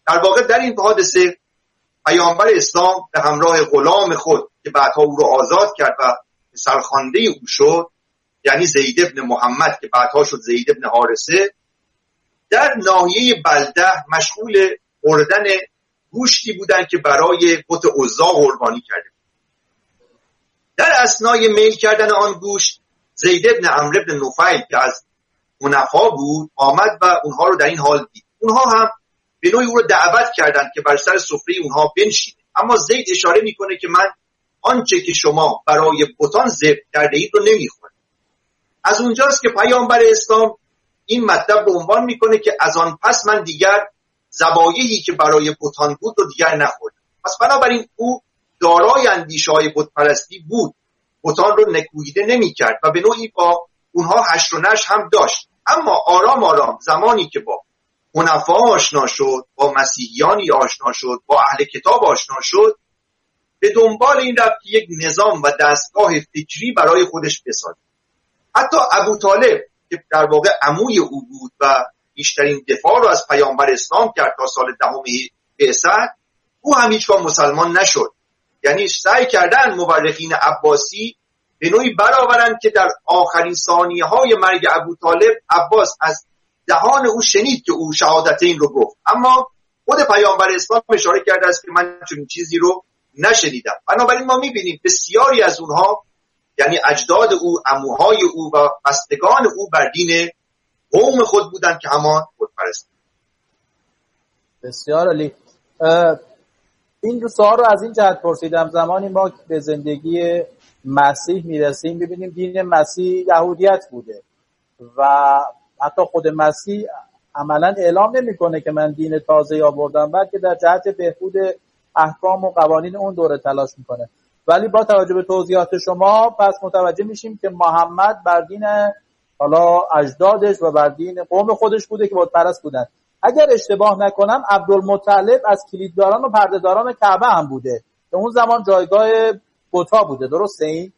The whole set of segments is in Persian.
در واقع در این حادثه پیامبر اسلام به همراه غلام خود که بعدها او رو آزاد کرد و سرخوانده او شد، یعنی زید ابن محمد که بعدها شد زید ابن حارثه، در ناحیه بلده مشغول خوردن گوشتی بودند که برای بت عزا قربانی کرده. در اثنای میل کردن آن گوشت، زید ابن عمرو ابن نفیل که از حنفا بود آمد و اونها رو در این حال دید. اونها هم به نوعی او رو دعوت کردند که بر سر سفره اونها بنشینه، اما زید اشاره میکنه که من آنچه که شما برای بتان ذبح کرده اید رو نمیخورم. از اونجاست که پیامبر اسلام این مطلب رو عنوان میکنه که از آن پس من دیگر ذبایحی که برای بتان بود رو دیگر نخوردم. پس بنابراین او دارای اندیشه‌های بتپرستی بود، بتان رو نکوهیده نمی‌کرد و به نوعی با اونها حشر و نشر هم داشت. اما آرام آرام زمانی که با حنفا آشنا شد، با مسیحیانی آشنا شد، با اهل کتاب آشنا شد، به دنبال این رفت که یک نظام و دستگاه فکری برای خودش بسازه. حتی ابو طالب که در واقع عموی او بود و بیشترین دفاع رو از پیامبر اسلام کرد تا سال 10 بعثت، او هم هیچگاه مسلمان نشد. یعنی سعی کردن مورخین عباسی به نوعی برآورند که در آخرین ثانیه‌های مرگ ابو طالب عباس از دهان او شنید که او شهادتین رو گفت، اما خود پیامبر اسلام اشاره کرده است که من چنین چیزی رو نشنیدم. بنابراین ما می‌بینیم بسیاری از اونها، یعنی اجداد او، عموهای او و بستگان او بر دین قوم خود بودند که همان بت‌پرستی. بسیار عالی. این سوال رو از این جهت پرسیدم، زمانی ما به زندگی مسیح میرسیم ببینیم دین مسیح یهودیت بوده و حتی خود مسیح عملا اعلام نمیکنه که من دین تازه آوردم، بلکه در جهت بهبود احکام و قوانین اون دوره تلاش میکنه. ولی با توجه به توضیحات شما پس متوجه میشیم که محمد بر دین حالا اجدادش و بر دین قوم خودش بوده که بت پرست بودن. اگر اشتباه نکنم عبدالمطلب از کلیدداران و پردهداران کعبه هم بوده که اون زمان جایگاه بت‌ها بوده، درسته این؟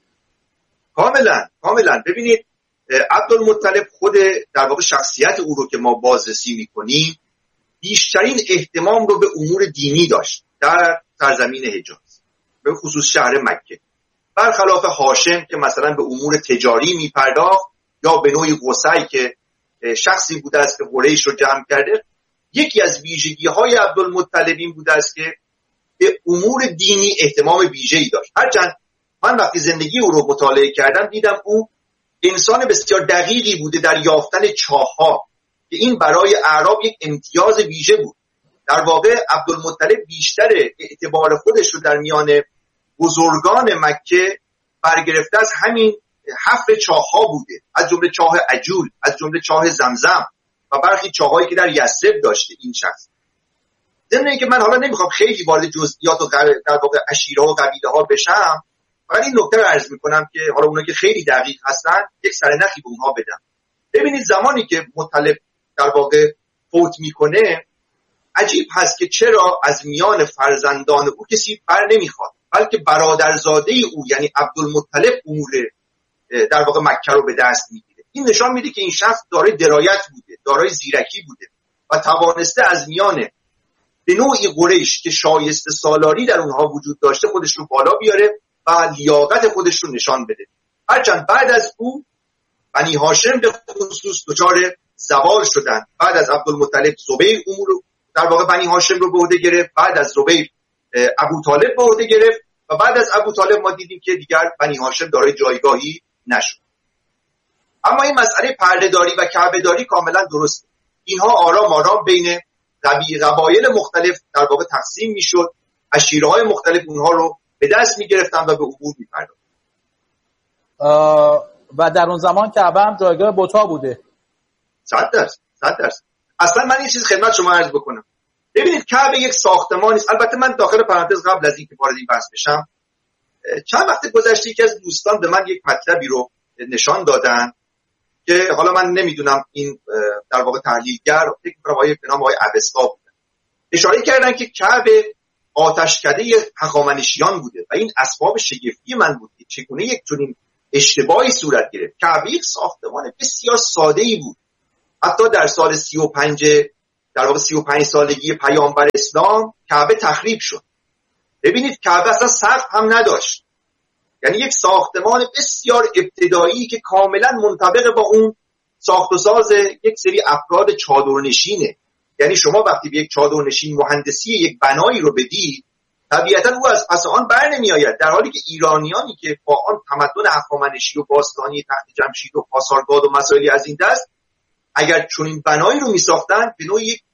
کاملا. ببینید عبدالمطلب خود در واقع شخصیت او رو که ما بازرسی میکنیم بیشترین اهتمام رو به امور دینی داشت در سرزمین حجاز، به خصوص شهر مکه، برخلاف هاشم که مثلا به امور تجاری میپرداخت یا به نوعی قصی که شخصی بوده است که قریش رو جمع کرده. یکی از ویژگی‌های عبدالمطلب این بوده است که به امور دینی اهتمام ویژه‌ای داشت. هرچند من وقتی زندگی او رو مطالعه کردم دیدم او انسان بسیار دقیقی بوده در یافتن چاه‌ها که این برای اعراب یک امتیاز ویژه بود. در واقع عبدالمطلب بیشتر اعتبار خودش رو در میان بزرگان مکه برگرفته از همین حفر چاه‌ها بوده، از جمله چاه عجول، از جمله چاه زمزم و برخی چاه‌هایی که در یثرب داشته این شخص. ضمن اینکه من حالا نمیخوام خیلی وارد جزئیات و در واقع عشیره و قبیله ها بشم، فقط این نکته رو عرض میکنم که حالا اونا که خیلی دقیق هستن یک سرنخی به اونها بدم. ببینید زمانی که مطلب در واقع فوت میکنه عجیب هست که چرا از میان فرزندان او کسی بر نمیخواد، بلکه برادرزاده او یعنی عبدالمطلب امور در واقع مکه رو به دست میگیره. این نشان میده که این شخص دارای درایت بوده، دارای زیرکی بوده و توانسته از میان به نوعی قریش که شایسته سالاری در اونها وجود داشته خودش رو بالا بیاره و لیاقت خودش رو نشان بده. هرچند بعد از او بنی هاشم به خصوص دچار زوال شدن. بعد از عبدالمطلب زبیر امور در واقع بنی هاشم رو به عهده گرفت، بعد از زبیر ابو طالب به عهده گرفت و بعد از ابو طالب ما دیدیم که دیگر بنی هاشم دارای جایگاهی نشد. اما این مسئله پردهداری و کعبه‌داری کاملا درسته. اینها آرام آرام بین قبایل مختلف در واقع تقسیم میشد، عشیره‌های مختلف اونها رو به دست میگرفتن و به امور میپرداختن. و در اون زمان کعبه هم جایگاه بت‌ها بوده. 100%. اصلا من این چیز خدمت شما عرض بکنم. ببینید کعبه یک ساختمانی است. البته من داخل پرانتز قبل از اینکه وارد این بحث بشم، چند وقت گذشته یکی از دوستان به من یک مطلبی رو نشان دادن که حالا من نمیدونم این در واقع تحلیلگر فکر کنم به نام آقای اوستا بودن، اشاره کردن که کعبه آتشکده هخامنشیان بوده و این اسباب شگفتی من بود که چگونه یک چنین اشتباهی صورت گرفت. کعبه یک ساختمان بسیار ساده‌ای بود. حتی در سال 35 در واقع 35 سالگی پیامبر اسلام کعبه تخریب شد. ببینید کعبه اصلا سقف هم نداشت، یعنی یک ساختمان بسیار ابتدایی که کاملا منطبق با اون ساخت و ساز یک سری افراد چادرنشینه. یعنی شما وقتی به یک چادرنشین مهندسی یک بنایی رو بدید، طبیعتا او از پس آن بر نمی آید، در حالی که ایرانیانی که با آن تمدن هخامنشی و باستانی تخت جمشید و پاسارگاد و مسائلی از این دست اگر چنین بنایی رو می ساختن، به نوعی یک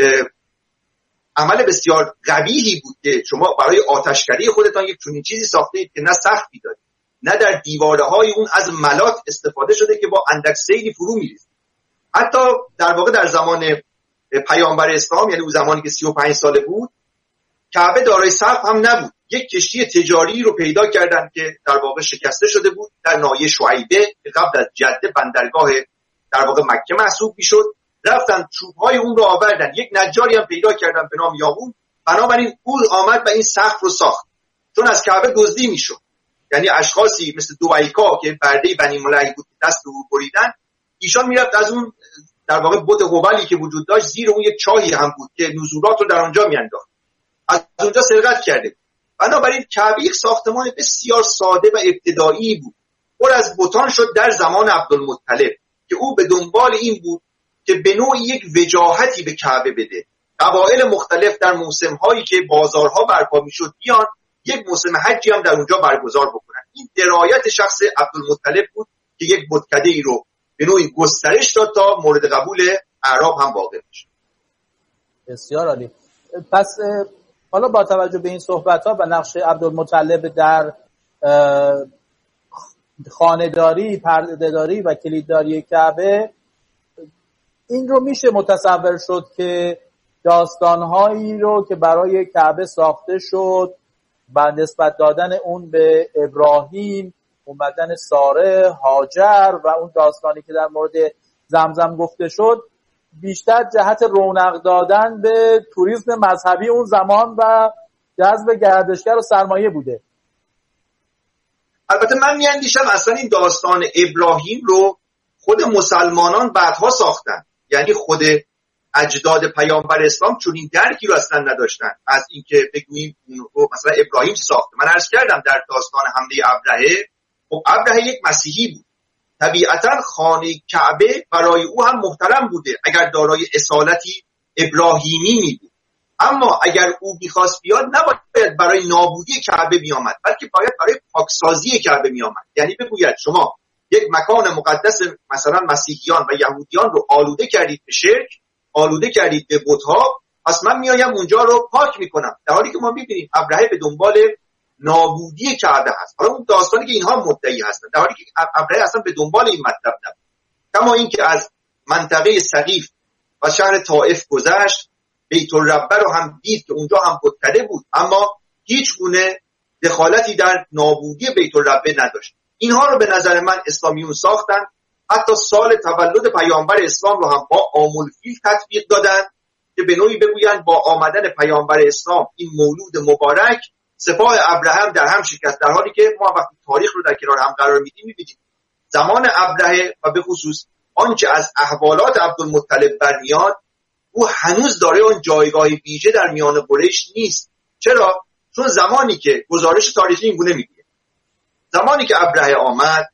عمل بسیار قبیحی بود که شما برای آتشکده خودتان یک چنین چیزی ساختید که نه سقفی دارید، نه در دیواره های اون از ملات استفاده شده که با اندک سیلی فرو می‌ریزه. حتی در واقع در زمان پیامبر اسلام، یعنی اون زمانی که 35 ساله بود، کعبه دارای سقف هم نبود. یک کشتی تجاری رو پیدا کردن که در واقع شکسته شده بود در ناحیه شعیبه که قبل از جده بندرگاه در واقع مکه محسوب میشد. رفتن چوب‌های اون رو آوردن، یک نجاری هم پیدا کردن به نام یاغون، بنابراین او آمد و این سقف رو ساخت. چون از کعبه دزدی میشد، یعنی اشخاصی مثل دویکا که برده بنی ملیح بود دست او بریدن، ایشان میرفت از اون در واقع بت هولی که وجود داشت، زیر اون یک چاهی هم بود که نزولات رو در اونجا میانداخت، از اونجا سرقت کرده. بنابراین کعبه یک ساختمان بسیار ساده و ابتدایی بود، پر از بتان شد در زمان عبدالمطلب که او به دنبال این بود که به نوعی یک وجاهتی به کعبه بده. قبایل مختلف در موسم‌هایی که بازارها برپا میشد بیان یک موسم حجی هم در اونجا برگزار بکنن. این درایت شخص عبدالمطلب بود که یک بتکده‌ای رو به نوعی گسترش داد تا مورد قبول اعراب هم واقع بشه. بسیار عالی. پس حالا با توجه به این صحبت‌ها و نقش عبدالمطلب در خانه‌داری، پرده‌داری و کلیدداری کعبه، این رو میشه متصور شد که داستان‌هایی رو که برای کعبه ساخته شد و نسبت دادن اون به ابراهیم، اومدن ساره، هاجر و اون داستانی که در مورد زمزم گفته شد، بیشتر جهت رونق دادن به توریسم مذهبی اون زمان و جذب گردشگر و سرمایه بوده. البته من میاندیشم اصلا این داستان ابراهیم رو خود مسلمانان بعدها ساختن، یعنی خود اجداد پیامبر اسلام چون این درکی رو اصلا نداشتن از اینکه بگوییم مثلا ابراهیم ساخته. من عرض کردم در داستان حمله ابرهه، خب ابرهه یک مسیحی بود، طبیعتا خانه کعبه برای او هم محترم بوده اگر دارای اصالتی ابراهیمی می بود، اما اگر او میخواست بیاد نباید برای نابودی کعبه میآمد، بلکه باید برای پاکسازی کعبه میآمد. یعنی بگوید شما یک مکان مقدس مثلا مسیحیان و یهودیان رو آلوده کردید به شرک، آلوده کردید به بت‌ها، پس من میایم اونجا رو پاک میکنم، در حالی که ما میبینیم ابرهه به دنبال نابودی کعبه هست. حالا اون داستانی که اینها مدعی هستن، در حالی که ابرهه اصلا به دنبال این مطلب نبود. کما اینکه از منطقه ثقیف و شهر طائف گذشت، بیت الربه رو هم دید که اونجا هم بتکده بود، اما هیچ گونه دخالتی در نابودی بیت الربه نداشت. اینها رو به نظر من اسلامیون ساختن. حتی سال تولد پیامبر اسلام رو هم با آمولفیل تطبیق دادن که به نوعی بگویند با آمدن پیامبر اسلام این مولود مبارک سپاه ابراهیم در هم شکست، در حالی که ما وقتی تاریخ رو در کنار هم قرار میدیم میبینیم زمان ابراهیم و به خصوص آنچه از احوالات عبدالمطلب برمیاد، او هنوز داره اون جایگاه ویژه در میان قریش نیست. چرا؟ چون زمانی که گزارش تاریخی این گونه میگه، زمانی که ابراهیم آمد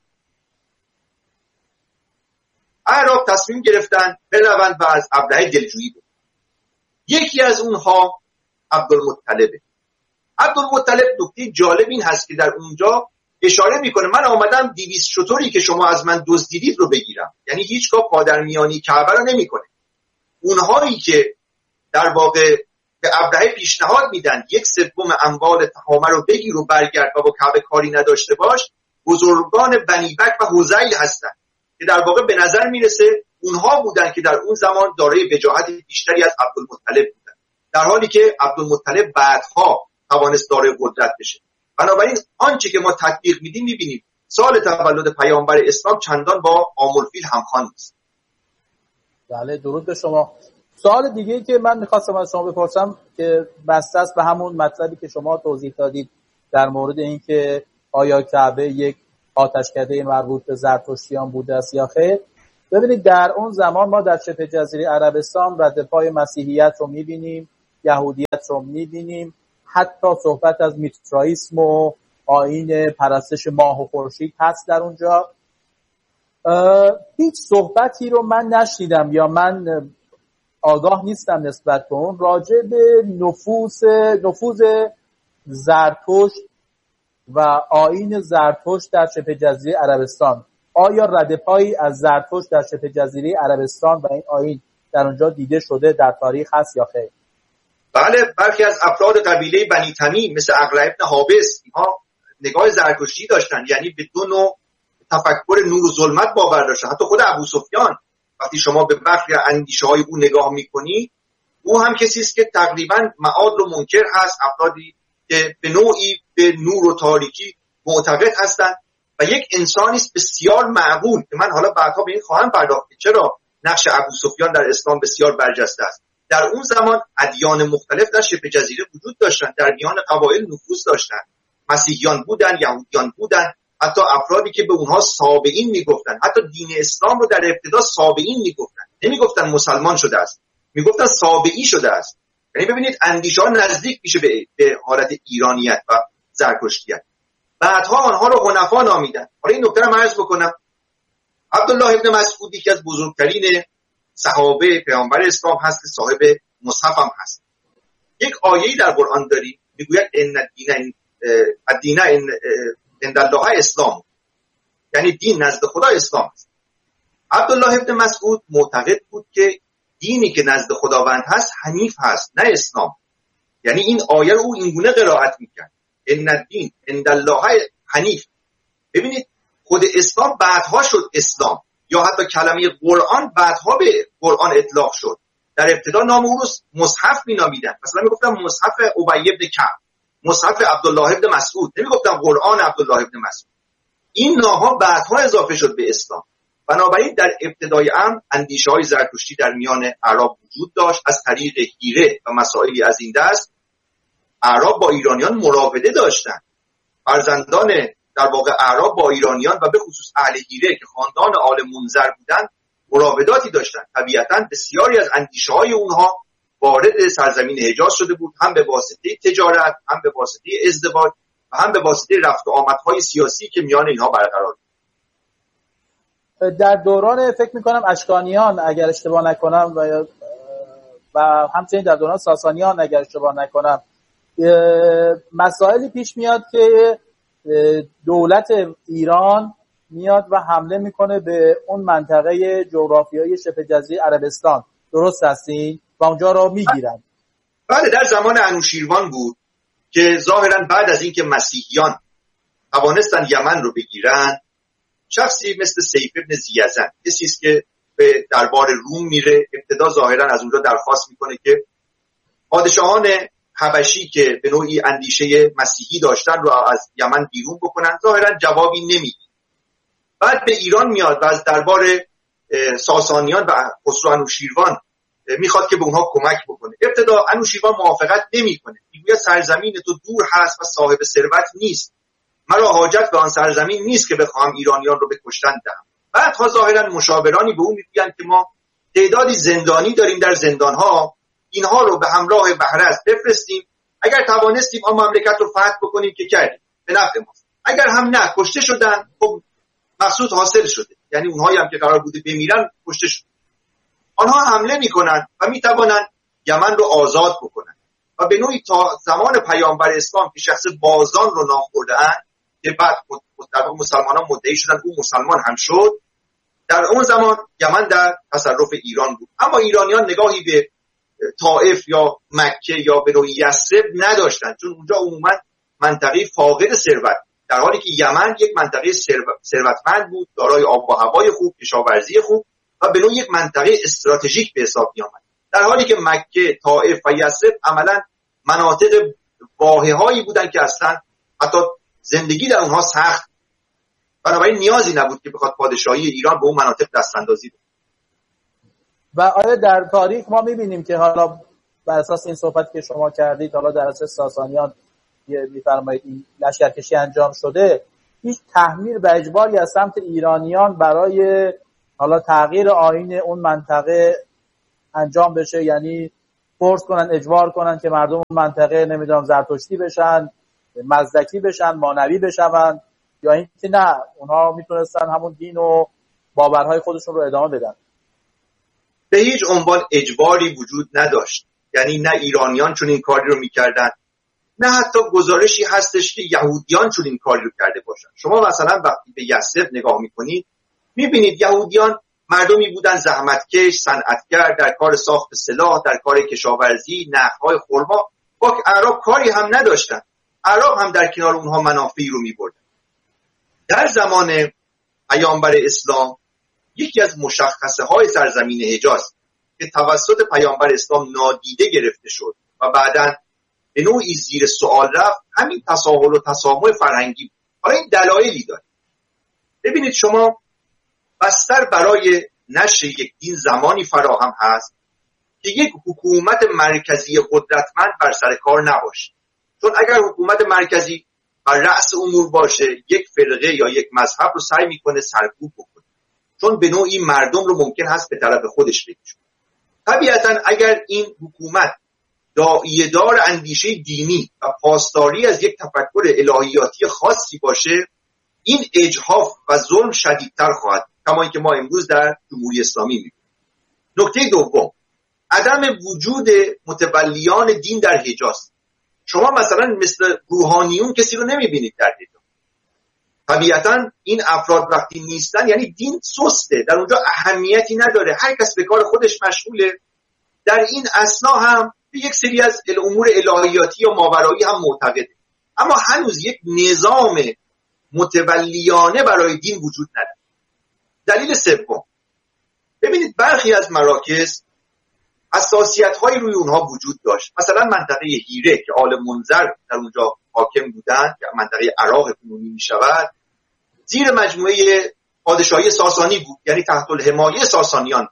اعراب تصمیم گرفتن بروند و از ابراهیم دلجویی بود. یکی از اونها عبدالمطلبه. عبدالمطلب نکته جالب این هست که در اونجا اشاره میکنه من آمدم 200 شتری که شما از من دزدیدید رو بگیرم، یعنی هیچگاه پادرمیانی کعبه رو نمیکنه. اونهایی که در واقع به ابراهیم پیشنهاد میدن 1/3 اموال تهامه رو بگیر و برگرد و با کعبه کاری نداشته باش، بزرگان بنی بکر و حذیل هستن که در واقع به نظر میرسه اونها بودن که در اون زمان دارای وجاهت بیشتری از عبدالمطلب بودن، در حالی که عبدالمطلب بعدها توانست دارای قدرت بشه. بنابراین آنچه که ما تطبیق میدیم میبینیم سال تولد پیامبر اسلام چندان با آمولفیل همخوان نیست. بله، درود به شما. سوال دیگه‌ای که من می‌خواستم از شما بپرسم که بسته است به همون مطلبی که شما توضیح دادید در مورد اینکه آیا کعبه یک آتشکده مربوط به زرتشتیان بوده است یا خیر. ببینید در اون زمان ما در شبه جزیره عربستان رد پای مسیحیت رو می‌بینیم، یهودیت رو می‌بینیم، حتی صحبت از میترائیسم و آیین پرستش ماه و خورشید هست در اونجا. هیچ صحبتی رو من نشنیدم یا من آگاه نیستم نسبت به اون راجع به نفوذ زرتشت و آیین زرتشت در شبه جزیره عربستان. آیا ردپایی از زرتشت در شبه جزیره عربستان و این آیین در اونجا دیده شده در تاریخ هست یا خیر؟ بله، برخی از افراد قبیله بنی تمیم مثل اغلب ابن حابس اینها نگاه زرتشتی داشتن، یعنی به دو نوع تفکر نور و ظلمت باور داشتن. حتی خود ابو سفیان وقتی شما به برخی اندیشه‌های او نگاه می‌کنی، او هم کسی است که تقریباً معاد رو منکر هست، افرادی که به نوعی به نور و تاریکی معتقد هستند و یک انسانی است بسیار معقول که من حالا بعدها به این خواهم پرداخت که چرا نقش ابو سفیان در اسلام بسیار برجسته است. در اون زمان ادیان مختلف در شبه جزیره وجود داشتند، در میان قبایل نفوذ داشتند، مسیحیان بودن، یهودیان بودن، حتی افرادی که به اونها سابعین میگفتن. حتی دین اسلام رو در ابتدا سابعین میگفتن، نمیگفتن مسلمان شده است، میگفتن سابعی شده است. یعنی ببینید اندیشه ها نزدیک میشه به حالت ایرانیت و زرتشتیت. بعدها آنها رو حنفا نامیدن. حالا این نکته رو عرض بکنم. عبدالله ابن مسعود یکی از بزرگترین صحابه پیامبر اسلام هست، صاحب مصحف هم هست. یک آیه‌ای در قرآن داریم میگوید ان الدین عند الله اسلام، یعنی دین نزد خدا اسلام است. عبدالله ابن مسعود معتقد بود که دینی که نزد خداوند هست حنیف هست، نه اسلام. یعنی این آیه رو او اینگونه قرائت میکرد، ان الدین عند الله حنیف. ببینید خود اسلام بعدها شد اسلام، یا حتی کلمه قرآن بعدها به قرآن اطلاق شد. در ابتدا نام او رو مصحف مینامیدن، مثلا میگفتن مصحف ابی بن کعب، مصحف عبدالله ابن مسعود، نمیگفتن قرآن عبدالله ابن مسعود. این نام‌ها بعدها اضافه شد به اسلام. بنابراین در ابتدای امر اندیشه‌های زرتشتی در میان اعراب وجود داشت. از طریق حیره و مسائلی از این دست اعراب با ایرانیان مراوده داشتند. فرزندان در واقع اعراب با ایرانیان و به خصوص اهل حیره که خاندان آل منذر بودند مراوداتی داشتند. طبیعتاً بسیاری از اندیشه‌های اونها وارد سرزمین حجاز شده بود، هم به واسطه تجارت، هم به واسطه ازدواج و هم به واسطه رفت و آمدهای سیاسی که میان اینها برقرار بود. در دوران فکر میکنم اشکانیان اگر اشتباه نکنم و همچنین در دوران ساسانیان اگر اشتباه نکنم مسائلی پیش میاد که دولت ایران میاد و حمله میکنه به اون منطقه جغرافیایی شبه جزیره عربستان. درست هستین؟ و اونجا رو میگیرن. بله، در زمان انوشیروان بود که ظاهرا بعد از اینکه مسیحیان توانستن یمن رو بگیرن، شخصی مثل سیف ابن زیزن، کسی است که به دربار روم میره، ابتدا ظاهرا از اونجا درخواست میکنه که پادشاهان حبشی که به نوعی اندیشه مسیحی داشتن رو از یمن بیرون بکنن. ظاهرا جوابی نمیده. بعد به ایران میاد و از دربار ساسانیان و خسرو انوشیروان میخواد که به اونها کمک بکنه. ابتدا انوشیروان موافقت نمیکنه، میگه سرزمین تو دور هست و صاحب ثروت نیست، مرا حاجت به آن سرزمین نیست که بخوام ایرانیان رو به کشتن دهم. بعد ها ظاهرا مشاورانی به اون میگن که ما تعدادی زندانی داریم در زندانها، اینها رو به همراه بهرز بفرستیم، اگر توانستیم آن مملکت رو فتح بکنیم که کردیم به نفع ماست، اگر هم نه کشته شدن خب مقصود حاصل شده، یعنی اونهایی هم که قرار بوده بمیرن کشته شد. آنها حمله میکنن و میتوانن یمن رو آزاد بکنن و به نوعی تا زمان پیامبر اسلام که شخص بازان رو نام برده‌اند که بعد مسلمانان مدعی شدن او مسلمان هم شد، در اون زمان یمن در تصرف ایران بود. اما ایرانیان نگاهی به طائف یا مکه یا به نوعی یثرب نداشتن، چون اونجا عموما منطقه فاقد ثروت، در حالی که یمن یک منطقه ثروتمند بود، دارای آب و هوای خوب، کشاورزی خوب و به نوعی یک منطقه استراتژیک به حساب می آمد، در حالی که مکه، طائف و یثرب عملاً مناطق واهه‌هایی بودن که اصلا حتی زندگی در اونها سخت، بنابراین نیازی نبود که بخواد پادشاهی ایران به اون مناطق دستاندازی بکنه. و آیا در تاریخ ما می‌بینیم که حالا بر اساس این صحبت که شما کردید، حالا در اساس ساسانیان می‌فرمایید این لشکرکشی انجام شده، هیچ تحمیل و اجباری از سمت ایرانیان برای حالا تغییر آیین اون منطقه انجام بشه، یعنی فورس کنن، اجبار کنن که مردم اون منطقه نمیدونم زرتشتی بشن، مزدکی بشن، مانوی بشن، یا اینکه نه اونها میتونستن همون دین و باورهای خودشون رو ادامه بدن. به هیچ عنوان اجباری وجود نداشت، یعنی نه ایرانیان چون این کاری رو میکردن، نه حتی گزارشی هستش که یهودیان چون این کاری رو کرده باشن. شما مثلا وقتی به یثرب نگاه میکنید میبینید یهودیان مردمی بودن زحمتکش، صنعتگر، در کار ساخت سلاح، در کار کشاورزی، نخل‌های خرما. با اعراب کاری هم نداشتن. اعراب هم در کنار اونها منافعی رو میبردن. در زمان پیامبر اسلام یکی از مشخصه های سرزمین حجاز که توسط پیامبر اسلام نادیده گرفته شد و بعداً به نوعی زیر سوال رفت، همین تساهل و تسامح فرهنگی. حالا این دلایلی داره. ببینید شما، بستر برای نشر یک دین زمانی فراهم هست که یک حکومت مرکزی قدرتمند بر سر کار نباشه. چون اگر حکومت مرکزی بر رأس امور باشه، یک فرقه یا یک مذهب رو سعی میکنه سرکوب بکنه، چون به نوعی مردم رو ممکن هست به طرف خودش بکشه. طبیعتا اگر این حکومت داعیه‌دار اندیشه دینی و پاسداری از یک تفکر الهیاتی خاصی باشه، این اجحاف و ظلم شدیدتر خواهد، کما اینکه ما امروز در جمهوری اسلامی می‌بینیم. نکته دوم، عدم وجود متولیان دین در حجاز. شما مثلا مثل روحانیون کسی رو نمی‌بینید در حجاز. طبیعتا این افراد وقتی نیستن یعنی دین سسته، در اونجا اهمیتی نداره، هر کس به کار خودش مشغوله. در این اثنا هم به یک سری از امور الهیاتی یا ماورایی هم معتقده، اما هنوز یک نظام متولیانه برای دین وجود نداره. دلیل سوم، ببینید برخی از مراکز حساسیت‌هایی روی اونها وجود داشت. مثلا منطقه هیره که آل منذر در اونجا حاکم بودن، که منطقه عراق کنونی میشود، زیر مجموعه پادشاهی ساسانی بود، یعنی تحت الحمایه ساسانیان.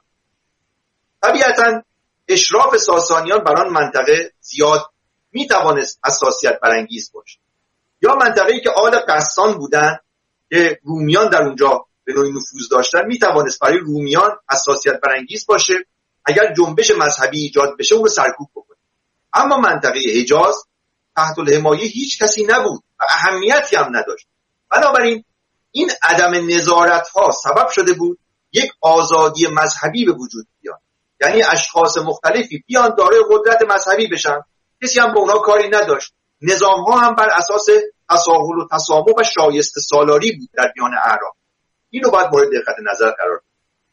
طبیعتاً اشراف ساسانیان بر آن منطقه زیاد میتوانست حساسیت برانگیز باشه. یا منطقه‌ای که آل غسان بودن که رومیان در اونجا به نوعی نفوذ داشتن، میتوانست برای رومیان حساسیت برانگیز باشه، اگر جنبش مذهبی ایجاد بشه اون رو سرکوب بکنه. اما منطقه حجاز تحت الحمایه هیچ کسی نبود و اهمیتی هم نداشت. بنابراین این عدم نظارت ها سبب شده بود یک آزادی مذهبی به وجود بیاد، یعنی اشخاص مختلفی بیان دارای قدرت مذهبی بشن، کسی هم به اونا کاری نداشت. نظام ها هم بر اساس تساهل و تسامح و شایسته سالاری بود در میان اعراب. اینو باید مورد دقت نظر قرار بدید.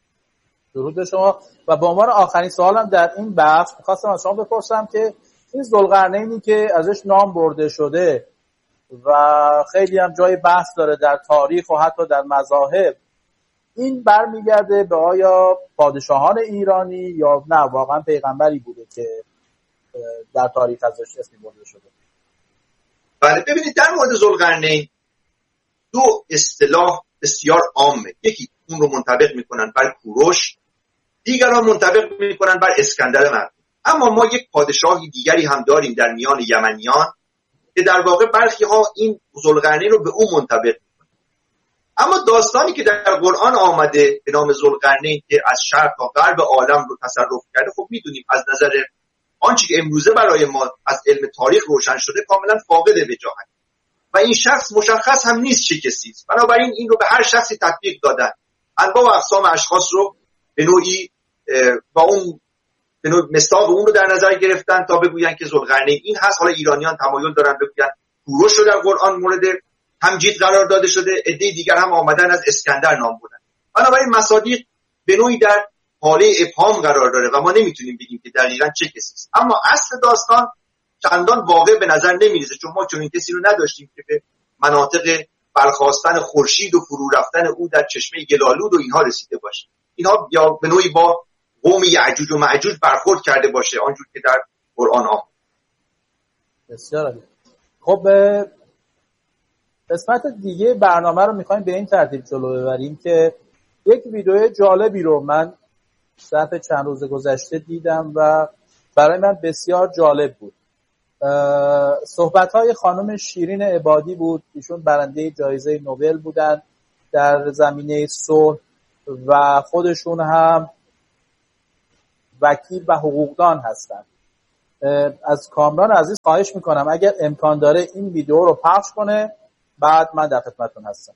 درود به شما. و به عنوان آخرین سوالم در این بحث می‌خواستم از شما بپرسم که این ذوالقرنینی که ازش نام برده شده و خیلی هم جای بحث داره در تاریخ و حتی در مذاهب، این برمیگرده به آیا پادشاهان ایرانی یا نه واقعا پیغمبری بوده که در تاریخ ازش اسمی برده شده؟ بله، ببینید در مورد ذوالقرنین دو اصطلاح بسیار عامه. یکی اون رو منطبق میکنن بر کوروش، دیگران منطبق میکنن بر اسکندر مقدونی. اما ما یک پادشاهی دیگری هم داریم در میان یمنیان که در واقع برخی ها این ذوالقرنین رو به اون منطبق میکنن. اما داستانی که در قرآن آمده به نام ذوالقرنین که از شرق تا غرب عالم رو تصرف کرده، خب میدونیم از نظر آنچه که امروزه برای ما از علم تاریخ روشن شده کاملا فاقد وجاهت و این شخص مشخص هم نیست چه کسی است. بنابراین این رو به هر شخصی تطبیق دادن، انواع و اقسام اشخاص رو به نوعی با اون به نوعی مصداق اون رو در نظر گرفتن تا بگوین که ذوالقرنین این هست. حالا ایرانیان تمایل دارن بگوین کوروش رو در قرآن مورد تمجید قرار داده شده، عده دیگر هم آمدن از اسکندر نام بردن. بنابراین مصادیق به نوعی در حاله ابهام قرار داره و ما نمیتونیم بگیم که دقیقاً چه کسی است. اما اصل داستان چندان واقع به نظر نمیرسه، چون ما چنین کسی رو نداشتیم که به مناطق برخاستن خورشید و فرو رفتن او در چشمه گلالود و اینها رسیده باشه. اینها یا به نوعی با قوم یعجوج و معجوج برخورد کرده باشه آنجور که در قرآن آمده. بسیار عالی. خب قسمت دیگه برنامه رو میخوایم به این ترتیب جلو ببریم که یک ویدیو جالبی رو من صرف چند روز گذشته دیدم و برای من بسیار جالب بود. صحبت‌های خانم شیرین عبادی بود. ایشون برنده جایزه نوبل بودن در زمینه صلح و خودشون هم وکیل و حقوقدان هستن. از کامران عزیز خواهش میکنم اگر امکان داره این ویدیو رو پخش کنه، بعد من در خدمتتون هستم.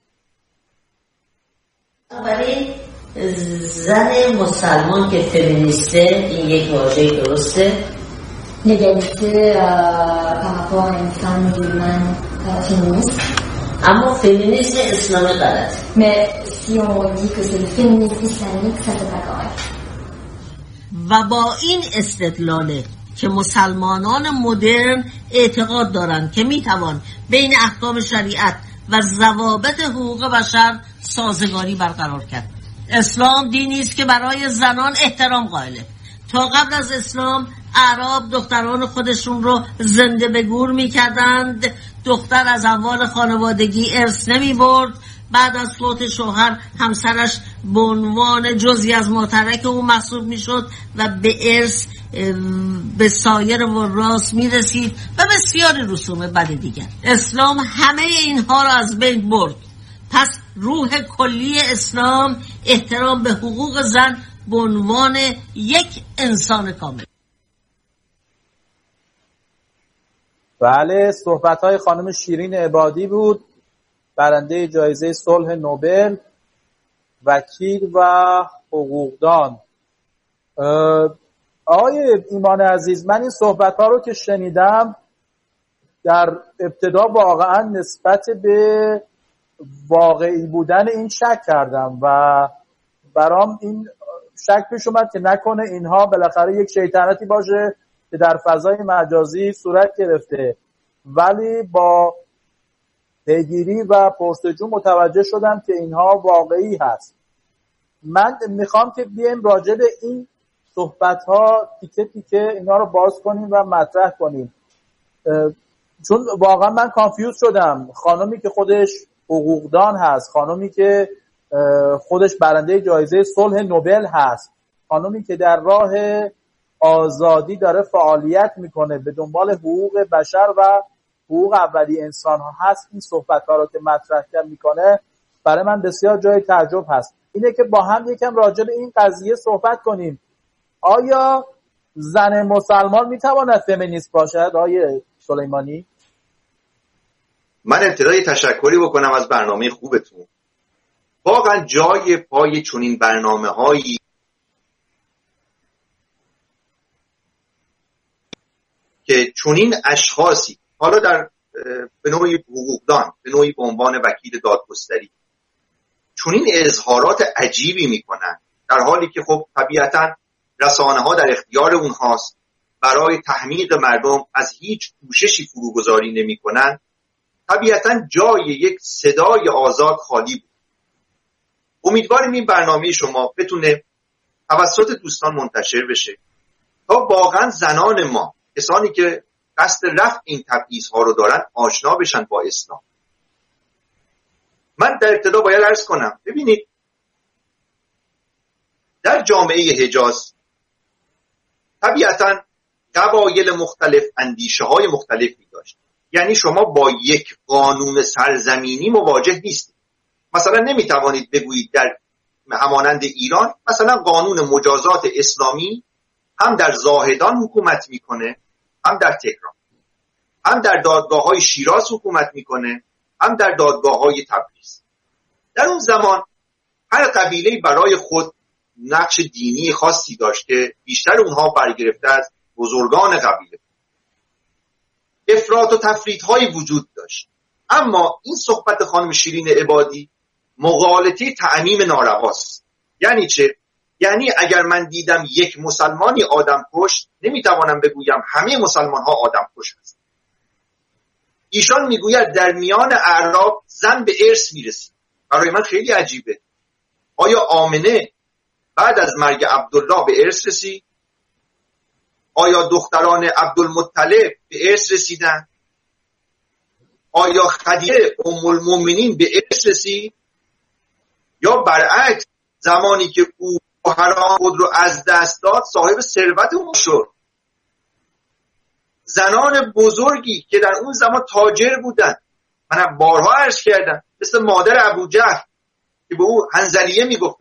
برای زن مسلمان که فمینیسته، این یک واژه درسته؟ l'égalité par rapport à une femme musulmane féministe. اما فمینیسم اسلامی غلط. Mais si on dit que c'est le féminisme islamique, ça c'est pas correct. و با این استدلاله که مسلمانان مدرن اعتقاد دارند که میتوان بین احکام شریعت و ضوابط حقوق بشر سازگاری برقرار کرد. اسلام دینی است که برای زنان احترام قائله. تا قبل از اسلام اعراب دختران خودشون رو زنده به گور میکردند. دختر از اموال خانوادگی ارث نمی برد. بعد از فوت شوهر همسرش به عنوان جزئی از ماترک او محسوب میشد و به ارث به سایر وراث میرسید و بسیاری رسوم بد دیگر. اسلام همه اینها را از بین برد. پس روح کلی اسلام احترام به حقوق زن به عنوان یک انسان کامل. بله، صحبت‌های خانم شیرین عبادی بود، برنده جایزه صلح نوبل، وکیل و حقوقدان. آقای ایمان عزیز، من این صحبت‌ها رو که شنیدم در ابتدا واقعا نسبت به واقعی بودن این شک کردم و برام این شک پیش اومد که نکنه اینها بالاخره یک شیطنتی باشه که در فضای مجازی صورت گرفته، ولی با پیگیری و پرسجو متوجه شدم که اینها واقعی هست. من میخوام که بیایم راجع به این صحبت‌ها تیکه تیکه اینا رو باز کنیم و مطرح کنیم، چون واقعا من کانفیوز شدم. خانمی که خودش حقوقدان هست، خانمی که خودش برنده جایزه صلح نوبل هست، خانمی که در راه آزادی داره فعالیت میکنه به دنبال حقوق بشر و حقوق اولی انسان ها هست، این صحبت ها رو که مطرح میکنه برای من بسیار جای تعجب هست. اینه که با هم یکم راجع به این قضیه صحبت کنیم. آیا زن مسلمان میتواند فمینیست باشد؟ آقای سلیمانی، من ابتدای تشکری بکنم از برنامه خوبتون. واقعا جای پای چنین برنامه‌هایی که چنین اشخاصی، حالا در به نوعی حقوقدان، به نوعی به عنوان وکیل دادگستری، چنین اظهارات عجیبی میکنن، در حالی که خب طبیعتا رسانه‌ها در اختیار اونهاست، برای تحمیق مردم از هیچ کوششی فروگذاری نمیکنن. طبیعتا جای یک صدای آزاد خالی بود. امیدواریم این برنامه شما بتونه توسط دوستان منتشر بشه تا واقعا زنان ما، کسانی که قصد رفع این تبعیض‌ها رو دارن، آشنا بشن با اسلام. من در ابتدا باید عرض کنم، ببینید در جامعه حجاز طبیعتا قبایل مختلف اندیشه‌های مختلفی داشت. یعنی شما با یک قانون سرزمینی مواجه نیستید. مثلا نمیتوانید بگویید در همانند ایران مثلا قانون مجازات اسلامی هم در زاهدان حکومت میکنه، هم در تهران، هم در دادگاه‌های شیراز حکومت میکنه، هم در دادگاه‌های تبریز. در اون زمان هر قبیله برای خود نقش دینی خاصی داشت که بیشتر اونها برگرفته از بزرگان قبیله. افراط و تفریط‌های وجود داشت. اما این صحبت خانم شیرین عبادی مغالطه تعمیم نارواست. یعنی چه؟ یعنی اگر من دیدم یک مسلمانی آدم کشت، نمیتوانم بگویم همه مسلمان ها آدم کش هست. ایشان میگوید در میان اعراب زن به ارث میرسید. برای من خیلی عجیبه. آیا آمنه بعد از مرگ عبدالله به ارث رسید؟ آیا دختران عبدالمطلب به ارث رسیدن؟ آیا خدیجه ام المؤمنین به ارث رسید؟ یا برعکس زمانی که او حرام خود رو از دست داد صاحب ثروت اون شد؟ زنان بزرگی که در اون زمان تاجر بودن، من بارها عرض کردم، مثل مادر ابوجهل که به او حنظلیه میگفتن،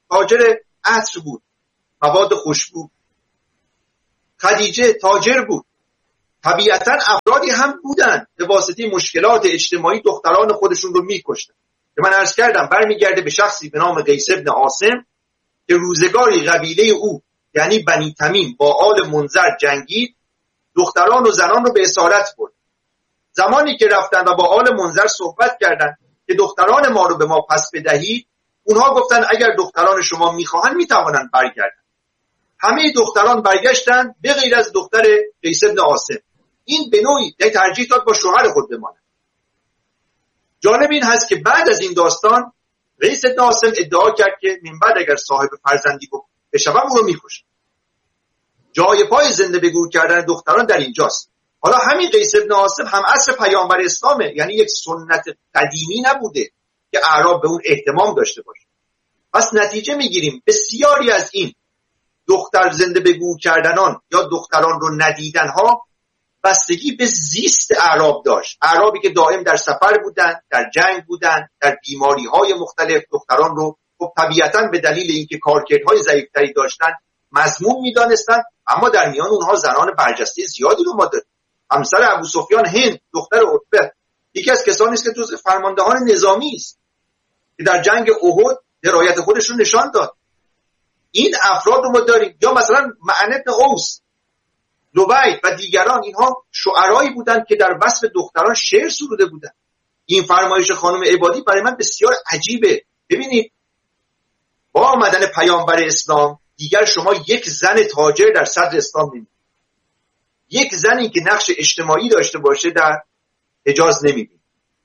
تاجر عطر بود، مواد خوشبو. خدیجه تاجر بود. طبیعتا افرادی هم بودن به واسطه مشکلات اجتماعی دختران خودشون رو میکشتن که من عرض کردم برمیگرده به شخصی به نام قیس ابن عاصم که روزگاری قبیله او یعنی بنی تمیم با آل منذر جنگید، دختران و زنان رو به اسارت برد. زمانی که رفتن و با آل منذر صحبت کردن که دختران ما رو به ما پس بدهید، اونها گفتن اگر دختران شما میخواهن میتوانند برگردن. همه دختران برگشتن به غیر از دختر قیس ابن عاصم. این به نوعی ترجیح داد با شوهر خود بماند. جالب این هست که بعد از این داستان قیس ابن عاصم ادعا کرد که من بعد اگر صاحب فرزندی بشوم او رو میکشم. جای پای زنده به گور کردن دختران در اینجاست. حالا همین قیس ابن عاصم هم عصر پیامبر اسلامه، یعنی یک سنت قدیمی نبوده که اعراب به اون اهتمام داشته باشه. پس نتیجه میگیریم بسیاری از این دختر زنده به گور کردنان یا دختران رو ندیدن ها بستگی به زیست اعراب داشت. اعرابی که دائم در سفر بودن، در جنگ بودن، در بیماری های مختلف دختران رو خب طبیعتاً به دلیل اینکه کارکردهای ضعیفتری داشتن مذموم میدانستن، اما در میان اونها زنان برجسته زیادی رو ما داریم. همسر ابو سفیان هند دختر عتبه یکی از کسانی است که جزو فرماندهان نظامی است که در جنگ احد درایت خودش رو نشان داد. این افراد رو ما داریم. یا مثلا معن بن قوس، لبید و دیگران، اینها شعرایی بودند که در وصف دختران شعر سروده بودند. این فرمایش خانم عبادی برای من بسیار عجیبه. ببینید با آمدن پیامبر اسلام دیگر شما یک زن تاجر در صدر اسلام نمی‌بینید. یک زنی که نقش اجتماعی داشته باشه در حجاز نمی‌بینید.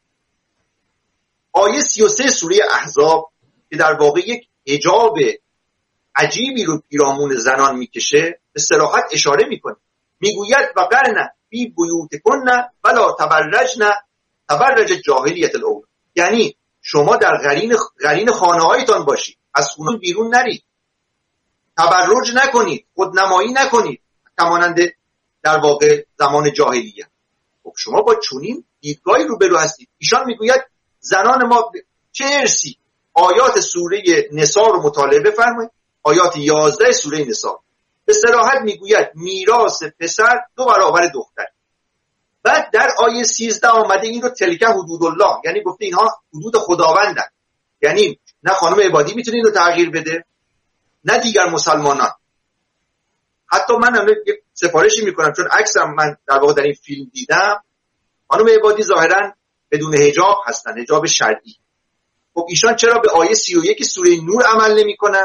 آیه 33 سوره احزاب که در واقع یک حجاب عجیبی رو پیرامون زنان میکشه به صراحت اشاره میکنه. میگوید وقرن فی بیوتکن ولا تبرجن تبرج جاهلیت الاول، یعنی شما در قرین خانه هایتان باشید، از خونه بیرون نرید، تبرج نکنید، خودنمایی نکنید همانند در واقع زمان جاهلیت. خب شما با چنین دیدگاهی روبرو هستید. ایشان میگوید زنان ما چه ارثی. آیات سوره نساء رو مطالعه بفرمایید. آیات 11 سوره نساء به صراحت میگوید میراث پسر 2 برابر دختر. بعد در آیه 13 آمده این رو تلک حدود الله، یعنی گفته اینها حدود خداوندن، یعنی نه خانم عبادی میتونه این رو تغییر بده نه دیگر مسلمانان. حتی من یک سفارشی میکنم چون عکسم من در واقع در این فیلم دیدم، خانم عبادی ظاهرا بدون حجاب هستن، حجاب شرعی. خب ایشان چرا به آیه 31 سوره نور عمل نمیکنن؟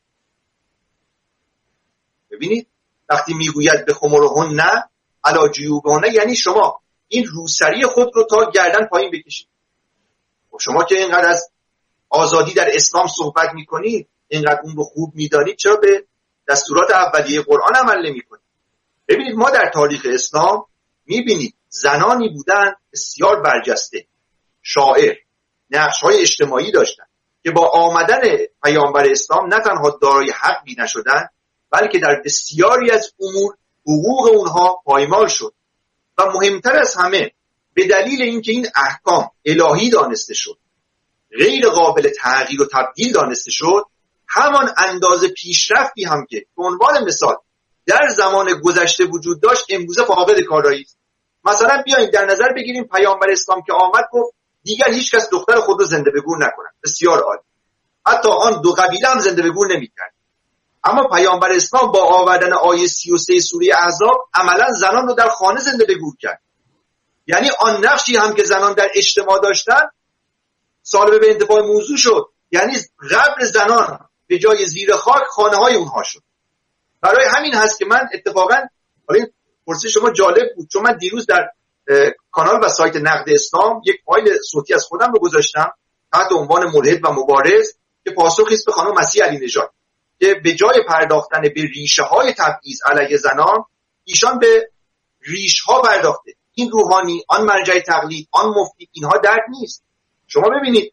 ببینید وقتی میگوید به خمرهن نه علی جیوبهن، یعنی شما این روسری خود رو تا گردن پایین بکشید. خب شما که اینقدر از آزادی در اسلام صحبت میکنید، اینقدر اون رو خوب میدانید، چرا به دستورات اولیه قرآن عمل نمیکنید؟ ببینید ما در تاریخ اسلام میبینید زنانی بودن بسیار برجسته، شاعر، نقش‌های اجتماعی داشتن که با آمدن پیامبر اسلام نه تنها دارای حقی نشدن بلکه در بسیاری از امور حقوق اونها پایمال شد و مهمتر از همه به دلیل اینکه این احکام الهی دانسته شد، غیر قابل تغییر و تبدیل دانسته شد، همان اندازه پیشرفتی هم که به عنوان مثال در زمان گذشته وجود داشت امروزه فاقد کارایی است. مثلا بیایید در نظر بگیریم پیامبر اسلام که آمد گفت دیگر هیچ کس دختر خود رو زنده به گور نکنه. بسیار عالی. حتی آن 2 قبیله هم زنده به گور نمی‌کرد. اما پیامبر اسلام با آوردن آیه 33 سوره احزاب عملا زنان رو در خانه زنده به گور کرد. یعنی آن نقشی هم که زنان در اجتماع داشتن سالب به انتفاع موضوع شد. یعنی قبر زنان به جای زیر خاک خانه های اونها شد. برای همین هست که من اتفاقا حالا این پرسش شما جالب بود، چون من دیروز در کانال و سایت نقد اسلام یک فایل صوتی از خودم رو گذاشتم تحت عنوان ملحد و مبارز که پاسخی است به خانم مسیح علی نژاد که به جای پرداختن به ریشه های تبعیض علیه زنان ایشان به ریشه ها پرداخته. این روحانی، آن مرجع تقلید، آن مفتی، اینها درد نیست. شما ببینید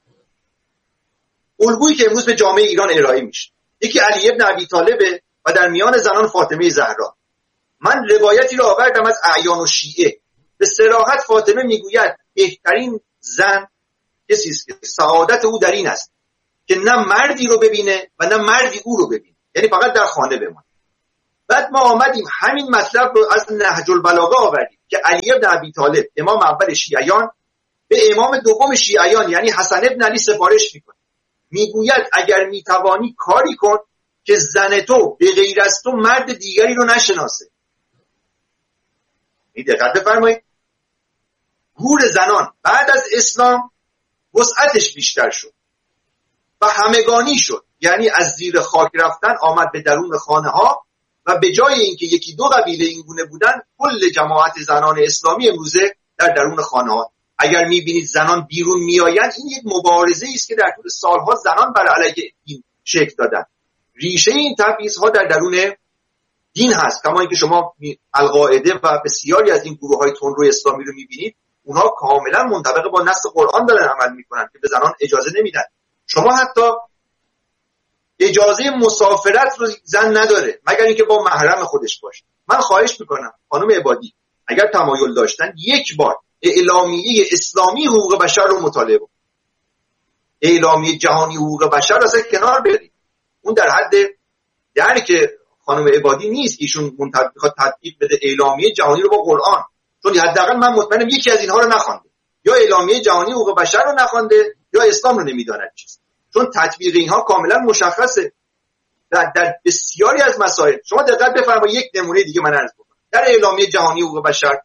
الگویی که امروز به جامعه ایران ارائه میشه، یکی علی ابن ابی طالب و در میان زنان فاطمه زهرا. من روایتی رو آوردم از اعیان و شیعه. به صراحت فاطمه میگوید بهترین زن کسی است که سعادت او در این است که نه مردی رو ببینه و نه مردی او رو ببینه، یعنی فقط در خانه بمونه. بعد ما آمدیم همین مطلب رو از نهج البلاغه آوردیم که علی بن ابی طالب امام اول شیعیان به امام دوم شیعیان یعنی حسن بن علی سفارش میکنه، میگوید اگر میتوانی کاری کن که زن تو به غیر از تو مرد دیگری رو نشناسه. دقت بفرمایید، گور زنان بعد از اسلام وسعتش بیشتر شد و همگانی شد، یعنی از زیر خاک رفتن آمد به درون خانه ها و به جای اینکه یکی دو قبیله این گونه بودن، کل جماعت زنان اسلامی امروزه در درون خانه ها. اگر میبینید زنان بیرون میآیند، این یک مبارزه است که در طول سالها زنان بر علیه این شکل دادن. ریشه این تبعیض‌ها در درون دین هست، کما اینکه شما القاعده و بسیاری از این گروه‌های تندرو اسلامی رو میبینید، اونها کاملا منطبق با نص قرآن دارن عمل میکنن که به زنان اجازه نمیدن. شما حتی اجازه مسافرت رو زن نداره مگر اینکه با محرم خودش باشه. من خواهش میکنم خانم عبادی اگر تمایل داشتن یک بار اعلامیه اسلامی حقوق بشر رو مطالعه کنید. اعلامیه جهانی حقوق بشر رو اصلا کنار برید، اون در حد درک خانم عبادی نیست. ایشون میخواد تطبیق بده اعلامیه جهانی رو با قرآن، چون حداقل من مطمئنم یکی از اینها رو نخوانده، یا اعلامیه جهانی حقوق بشر رو نخوانده یا اسلام رو نمیداند چیست، چون تطبیق اینها کاملا مشخصه در بسیاری از مسائل. شما دقت بفرمایید، یک نمونه دیگه من عرض بکنم. در اعلامیه جهانی حقوق بشر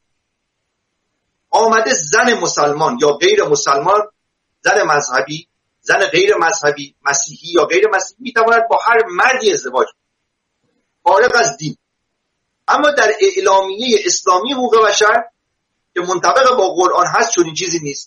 آمده زن مسلمان یا غیر مسلمان، زن مذهبی، زن غیر مذهبی، مسیحی یا غیر مسیحی میتواند با هر مردی ازدواج کنه فارغ از دین. اما در اعلامیه اسلامی حقوق بشر که منطبق با قرآن هست چنین چیزی نیست.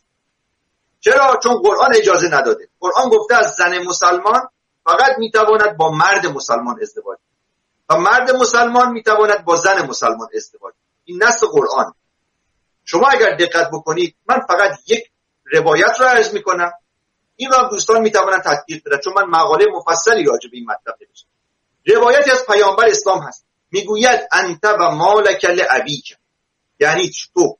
چرا؟ چون قرآن اجازه نداده. قرآن گفته از زن مسلمان فقط میتواند با مرد مسلمان ازدواج و مرد مسلمان میتواند با زن مسلمان ازدواج. این نص قرآن. شما اگر دقت بکنید، من فقط یک روایت رو عرض میکنم، این رو دوستان میتوانند تطبیق بدن، چون من مقاله مفصلی راجع به این مطلب نوشتم. روایتی از پیامبر اسلام هست، میگوید انت و مالک لابیک، یعنی تو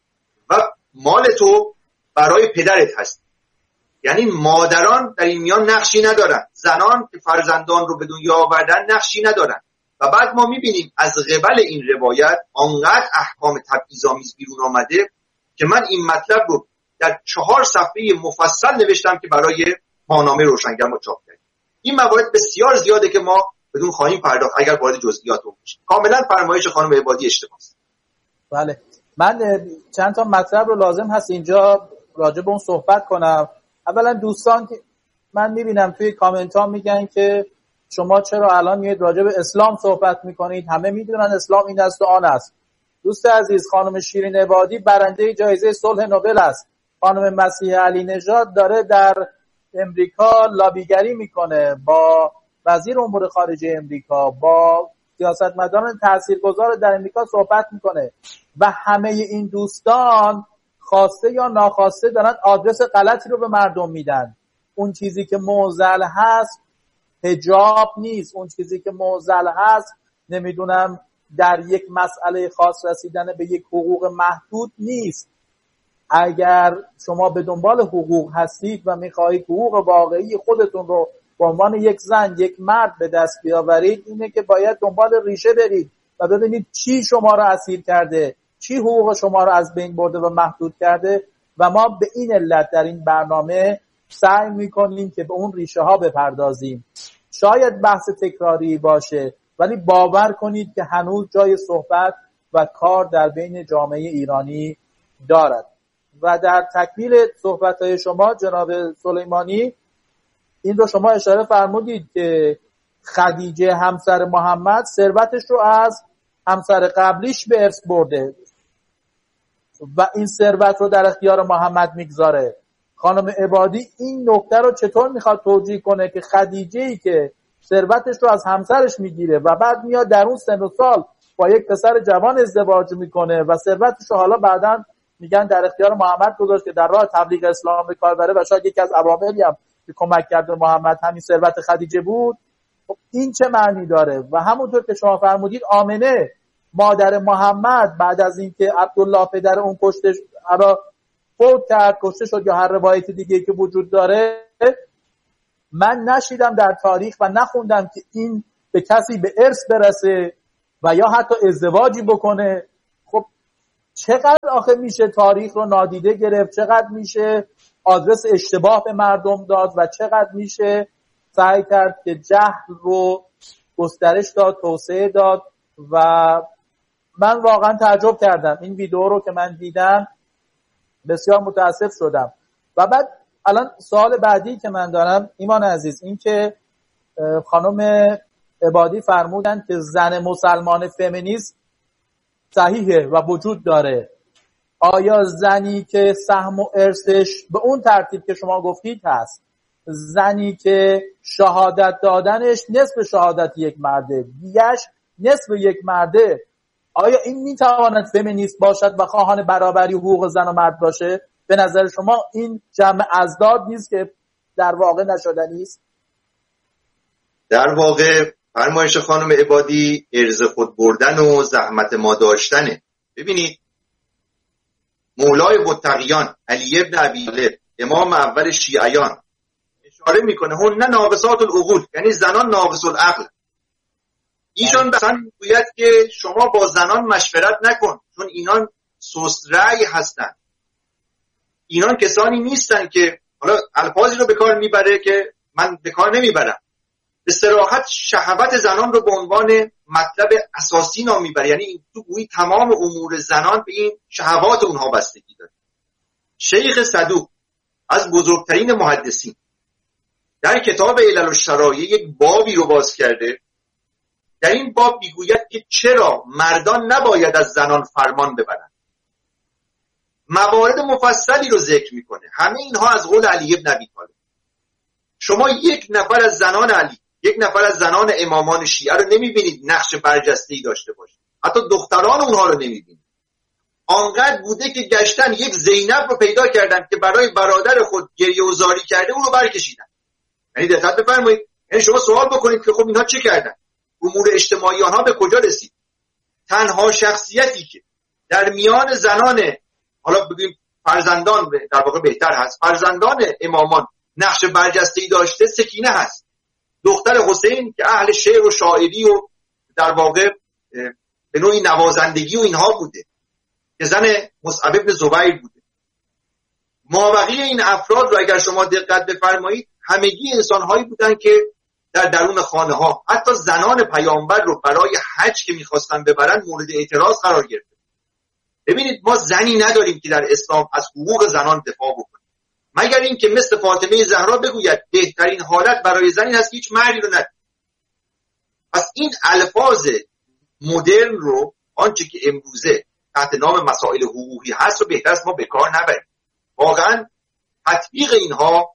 و مال تو برای پدرت هست. یعنی مادران در این میان نقشی ندارن، زنان که فرزندان رو به دنیا آوردن نقشی ندارن. و بعد ما میبینیم از قبل این روایت آنقدر احکام تبعیض‌آمیز بیرون آمده که من این مطلب رو در 4 صفحه مفصل نوشتم که برای ماهنامه روشنگر چاپ کردیم. این موارد بسیار زیاده که ما بدون خواهیم پرداخت اگر وارد جزئیات بشیم. کاملا فرمایش خانم عبادی اشتباهه. بله، من چند تا مطلب رو لازم هست اینجا راجع به اون صحبت کنم. اولا دوستان که من میبینم توی کامنت ها میگن که شما چرا الان میاد راجع به اسلام صحبت میکنید، همه میدونن اسلام این است و آن است. دوست عزیز، خانم شیرین عبادی برنده جایزه صلح نوبل است. خانم مسیح علی نژاد داره در امریکا لابیگری میکنه با وزیر امور خارجه امریکا، با سیاستمداران تاثیرگذار در امریکا صحبت میکنه و همه این دوستان خواسته یا ناخواسته دارن آدرس غلطی رو به مردم میدن. اون چیزی که معضل هست حجاب نیست، اون چیزی که معضل هست نمیدونم در یک مسئله خاص رسیدن به یک حقوق محدود نیست. اگر شما به دنبال حقوق هستید و میخواهید حقوق واقعی خودتون رو به عنوان یک زن، یک مرد به دست بیاورید، اینه که باید دنبال ریشه برید و ببینید چی شما رو اسیر کرده، چی حقوق شما رو از بین برده و محدود کرده و ما به این علت در این برنامه سعی میکنیم که به اون ریشه ها بپردازیم. شاید بحث تکراری باشه ولی باور کنید که هنوز جای صحبت و کار در بین جامعه ایرانی دارد. و در تکمیل صحبت‌های شما جناب سلیمانی این رو شما اشاره فرمودید که خدیجه همسر محمد ثروتش رو از همسر قبلیش به ارث برده و این ثروت رو در اختیار محمد میگذاره. خانم عبادی این نکته رو چطور میخواد توجیه کنه که خدیجه‌ای که ثروتش رو از همسرش میگیره و بعد میاد در اون سن و سال با یک پسر جوان ازدواج میکنه و ثروتش رو حالا بعداً میگن در اختیار محمد گذاشت که در راه تبلیغ اسلام به کار بره و شاید یکی از عواملی هم که کمک کرد به محمد همین ثروت خدیجه بود. خب این چه معنی داره؟ و همونطور که شما فرمودید آمنه مادر محمد بعد از اینکه عبدالله پدر اون کشته فوت کرد، کشته شد یا هر روایت دیگه که وجود داره، من نشیدم در تاریخ و نخوندم که این به کسی به ارث برسه و یا حتی ازدواجی بکنه. خب چقدر آخه میشه تاریخ رو نادیده گرفت، چقدر میشه آدرس اشتباه به مردم داد و چقدر میشه سعی کرد که جهل رو گسترش داد، توسعه داد. و من واقعا تعجب کردم این ویدیو رو که من دیدم، بسیار متاسف شدم. و بعد الان سوال بعدی که من دارم ایمان عزیز، این که خانم عبادی فرمودن که زن مسلمان فمینیست صحیحه و وجود داره. آیا زنی که سهم و ارثش به اون ترتیب که شما گفتید هست، زنی که شهادت دادنش نصف شهادت یک مرده، دیگه‌اش نصف یک مرده، آیا این میتواند فمینیست باشد و خواهان برابری حقوق زن و مرد باشه؟ به نظر شما این جمع ازداد نیست که در واقع نشدنی است؟ در واقع فرمایش خانم عبادی ارز خود بردن و زحمت ما داشتنه. ببینید مولای متقیان علی ابن ابی طالب امام اول شیعیان اشاره میکنه هن ناقصات العقول، یعنی زنان ناقص العقل. ایشون مثلا میگوید که شما با زنان مشورت نکن چون اینان سست رأی هستن، اینان کسانی نیستن که، حالا الفاظی رو به کار میبره که من به کار نمیبرم، به صراحت شهوت زنان رو به عنوان مطلب اساسی نام میبره، یعنی تو گویی تمام امور زنان به این شهوات اونها بستگی داره. شیخ صدوق از بزرگترین محدثین در کتاب علل الشرایع یک بابی رو باز کرده. در این باب میگوید که چرا مردان نباید از زنان فرمان ببرند. موارد مفصلی رو ذکر میکنه، همه اینها از قول علی ابن ابی طالب. شما یک نفر از زنان علی، یک نفر از زنان امامان شیعه رو نمیبینید نقش برجسته‌ای داشته باشه، حتی دختران اونها رو نمیبینید. آنقدر بوده که گشتن یک زینب رو پیدا کردن که برای برادر خود گریه و زاری کرده، اون رو برکشیدن. یعنی دقت بفرمایید، یعنی شما سوال بکنید که خب اینها چه کردن؟ امور اجتماعی آنها به کجا رسید؟ تنها شخصیتی که در میان زنان، حالا بگیم فرزندان در واقع بهتر هست، فرزندان امامان نقش برجسته‌ای داشته سکینه هست، دختر حسین که اهل شعر و شاعری و در واقع به نوعی نوازندگی و اینها بوده، که زن مصعب ابن زبیر بوده. مابقی این افراد رو اگر شما دقت بفرمایید همگی انسان‌هایی بودن که در درون خانه ها، حتی زنان پیامبر رو برای حج که میخواستن ببرن مورد اعتراض قرار گرفته. ببینید ما زنی نداریم که در اسلام از حقوق زنان دفاع بکنه، مگر این که مثل فاطمه زهرا بگوید بهترین حالت برای زنی هست که هیچ مردی رو نداره. پس این الفاظ مدرن رو، آنچه که امروزه تحت نام مسائل حقوقی هست، رو بهتر است ما به کار نبریم. واقعا تطبیق اینها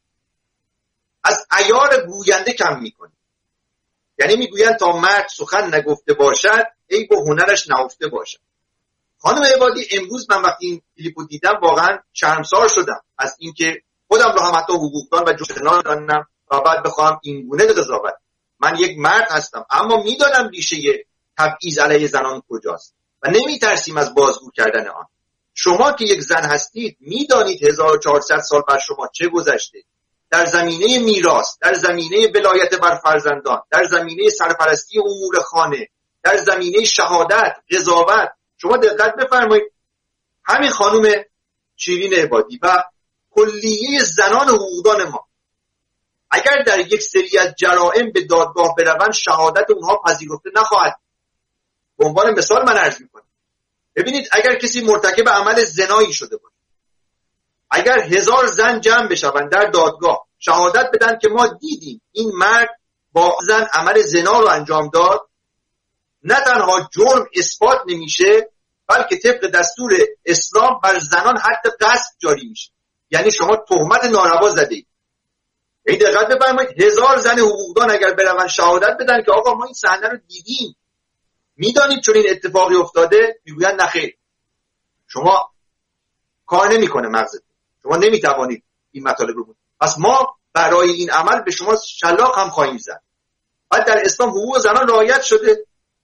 از عیار گوینده کم میکنه. یعنی میگویند تا مرد سخن نگفته باشد عیب و هنرش نهفته باشد. خانم عبادی امروز من وقتی این کلیپو دیدم واقعا شرمسار شدم از اینکه خودم رو هم حتی حقوقدان و جوشنان دانم و بعد بخوام این گونه قضاوت. من یک مرد هستم اما میدانم ریشه تبعیض علیه زنان کجاست و نمیترسیم از بازگو کردن آن. شما که یک زن هستید میدانید 1400 سال بر شما چه گذشته در زمینه میراث، در زمینه ولایت بر فرزندان، در زمینه سرپرستی امور خانه، در زمینه شهادت، قضاوت. شما دقت بفرمایید همین خانم شیرین عبادی و کلیه زنان حقوقدان ما اگر در یک سری از جرائم به دادگاه بروند شهادت اونها پذیرفته نخواهد. به عنوان مثال من عرض میکنم، ببینید اگر کسی مرتکب عمل زنایی شده باشه، اگر 1000 زن جمع بشوند در دادگاه شهادت بدن که ما دیدیم این مرد با زن عمل زنا رو انجام داد، نه تنها جرم اثبات نمیشه بلکه طبق دستور اسلام بر زنان حد قذف جاری میشه. یعنی شما تهمت ناروا زده اید. این دقت بفرمایید 1000 زن حقوقدان اگر بروند شهادت بدن که آقا ما این صحنه رو دیدیم، میدانید چون این اتفاقی افتاده، میگویند نخیر شما کار نمیکنه مغزتون، شما نمیتوانید این مطالب رو بود. پس ما برای این عمل به شما شلاق هم خواهیم زد. بعد در اسلام حقوق زنان رعایت شده.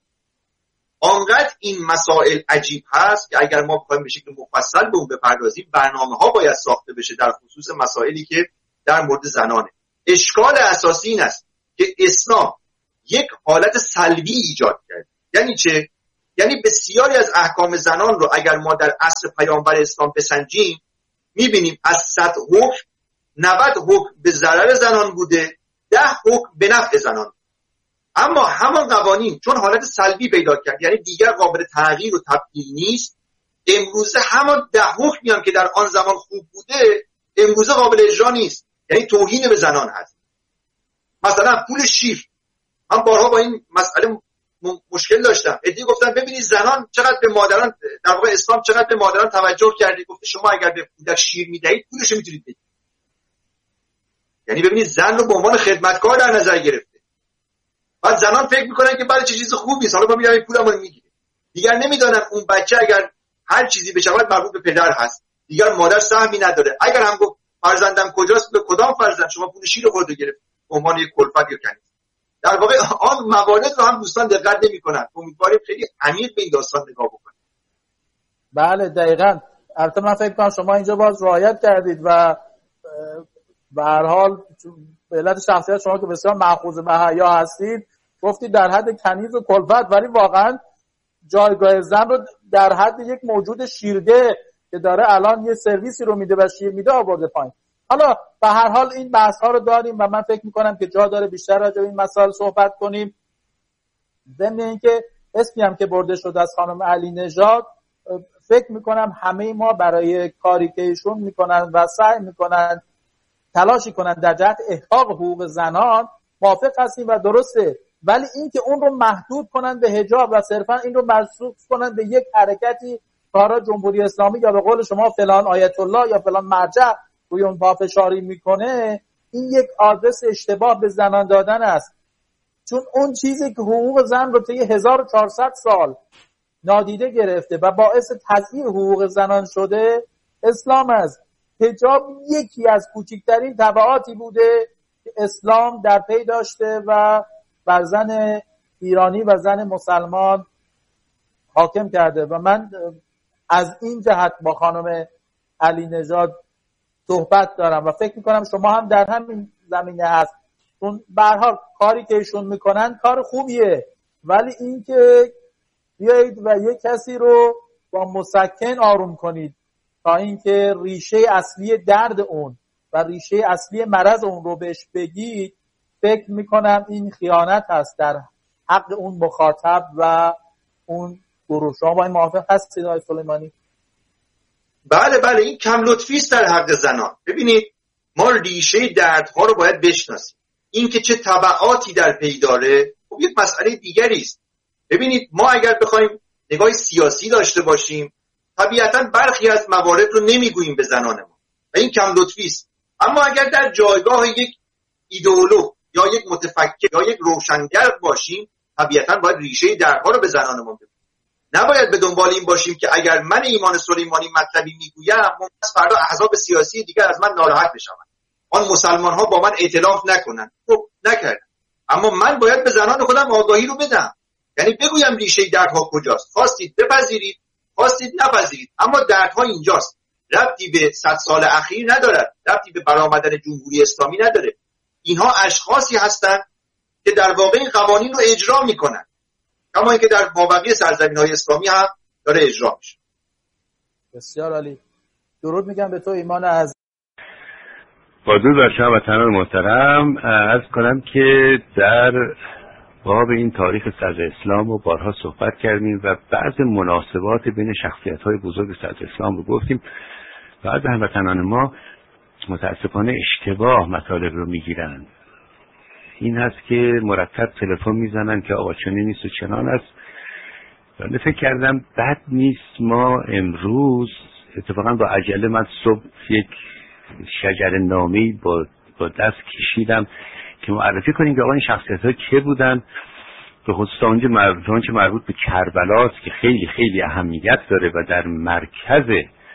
آنقدر این مسائل عجیب هست که اگر ما بخوایم به شکل مفصل به اون بپردازیم برنامه ها باید ساخته بشه در خصوص مسائلی که در مورد زنانه. اشکال اساسی این است که اسلام یک حالت سلبی ایجاد کرد. یعنی چه؟ یعنی بسیاری از احکام زنان رو اگر ما در عصر پیامبر اسلام بسنجیم میبینیم از 100 حکم 90 حکم به ضرر زنان بوده، 10 حکم به نفع زنان. اما همان قوانین چون حالت سلبی پیدا کرد، یعنی دیگر قابل تغییر و تبدیل نیست، امروزه همان 10 حکمی هم که در آن زمان خوب بوده امروزه قابل اجرا نیست، یعنی توهین به زنان هست. مثلا پول شیر، من بارها با این مسئله مشکل داشتم. عده‌ای گفتن ببینید زنان چقدر به مادران، در واقع اسلام چقدر به مادران توجه کرده، گفته شما اگر به کودک شیر میدهید پولش رو میتونید بدید. یعنی ببینید زن رو به عنوان خدمتکار در نظر گرفته. بعد زنان فکر میکنن که برای چه چیز خوبی است، حالا ما میایم پولمون رو میگیریم. دیگر نمیدونن اون بچه اگر هر چیزی بشود مربوط به پدر هست، دیگر مادر سهمی نداره. اگر هم گفت فرزندم کجاست، به کدام فرزند شما پول شیر خودت رو گرفت به عنوان یک کلفت یا کنیز. در واقع آن موارد رو هم دوستان دقت نمی‌کنن. امیدواریم خیلی عمیق به این داستان نگاه بکنید. بله دقیقاً. البته من فکر کنم شما اینجا باز رعایت کردید و به هر حال به علت شخصیت شما که بسیار مأخوذ به حیا هستید گفتید در حد کنیز و کلفت، ولی واقعاً جایگاه زن رو در حد یک موجود شیرده که داره الان یه سرویسی رو میده و شیر میده آورده پایین. حالا به هر حال این بحث ها رو داریم و من فکر میکنم که جا داره بیشتر راجع به این مسائل صحبت کنیم. ضمن اینکه اسمی هم که برده شد از خانم علی نژاد، فکر میکنم همه ما برای کاری که ایشون میکنن و سعی میکنن تلاشی کنن در جهت احقاق حقوق زنان موافق هستیم و درسته، ولی این که اون رو محدود کنن به حجاب و صرفا این رو مرسوخ کنن به یک حرکتی کارا جمهوری اسلامی یا به قول شما فلان آیت الله یا فلان مرجع روی اون پافشاری میکنه، این یک آدرس اشتباه به زنان دادن است. چون اون چیزی که حقوق زن رو طی 1400 سال نادیده گرفته و باعث تضییع حقوق زنان شده اسلام است. حجاب یکی از کوچکترین تبعاتی بوده که اسلام در پی داشته و بر زن ایرانی و زن مسلمان حاکم کرده و من از این جهت با خانم علی نژاد صحبت دارم و فکر میکنم شما هم در همین زمینه هست. چون به هر حال کاری که ایشون میکنن کار خوبیه، ولی این که بیایید و یک کسی رو با مسکن آروم کنید تا اینکه ریشه اصلی درد اون و ریشه اصلی مرض اون رو بهش بگید، فکر میکنم این خیانت هست در حق اون مخاطب و اون گروه. شما با این موافق هستید آقای سلیمانی؟ بله این کم لطفی است در حق زنان. ببینید ما ریشه دردها رو باید بشناسیم. این که چه تبعاتی در پی داره خب یک مسئله دیگری است. ببینید ما اگر بخوایم نگاه سیاسی داشته باشیم طبیعتاً برخی از موارد رو نمیگوییم به زنان ما و این کم لطفی است. اما اگر در جایگاه یک ایدئولوگ یا یک متفکر یا یک روشنگر باشیم طبیعتاً باید ریشه دردها رو به زنان ما بگوییم. نباید به دنبال این باشیم که اگر من ایمان سلیمانی مطلبی میگویم ممکن فردا احزاب سیاسی دیگر از من ناراحت بشن، آن مسلمان ها با من ائتلاف نکنن. خب نکردن، اما من باید به زنان خودم آگاهی رو بدم، یعنی بگویم ریشه دردها کجاست. خواستید بپذیرید، خواستید نپذیرید، اما دردها اینجاست. ربطی به 100 سال اخیر ندارد، ربطی به برآمدن جمهوری اسلامی نداره. اینها اشخاصی هستند که در واقع این قوانین رو اجرا میکنن، کما اینکه در مابقی سرزمین‌های اسلامی هم داره اجرا میشه. بسیار عالی. درود میگم به تو ایمان عزیز. با درود بر شما وطنان محترم. عرض کنم که در باب این تاریخ صدر اسلام رو بارها صحبت کردیم و بعض مناسبات بین شخصیت‌های بزرگ صدر اسلام رو گفتیم. بعض هموطنان ما متاسفانه اشتباه مطالب رو میگیرن. این هست که مرتب تلفن میزنن که آقا چنین نیست و چنان است. من فکر کردم بد نیست ما امروز اتفاقا با عجله من صبح یک شجره نامه‌ای با دست کشیدم که معرفی کنیم که آقا این شخصیت‌ها که بودن، به خصوص آنچه مربوط به کربلا است که خیلی خیلی اهمیت داره و در مرکز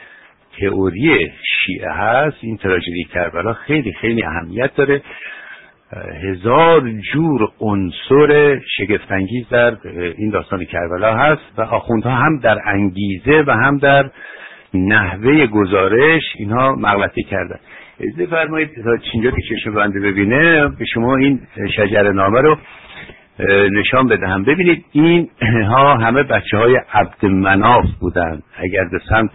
تئوری شیعه هست. این تراژدی کربلا خیلی خیلی اهمیت داره. 1000 جور عنصر شگفت‌انگیز در این داستان کربلا هست و آخوندها هم در انگیزه و هم در نحوه گزارش اینها مغلطه کردن. اجازه فرمایید تا اینجا که چشم بنده ببینه به شما این شجره‌نامه رو نشان بدهم. ببینید این ها همه بچه های عبدمناف بودن. اگر به سمت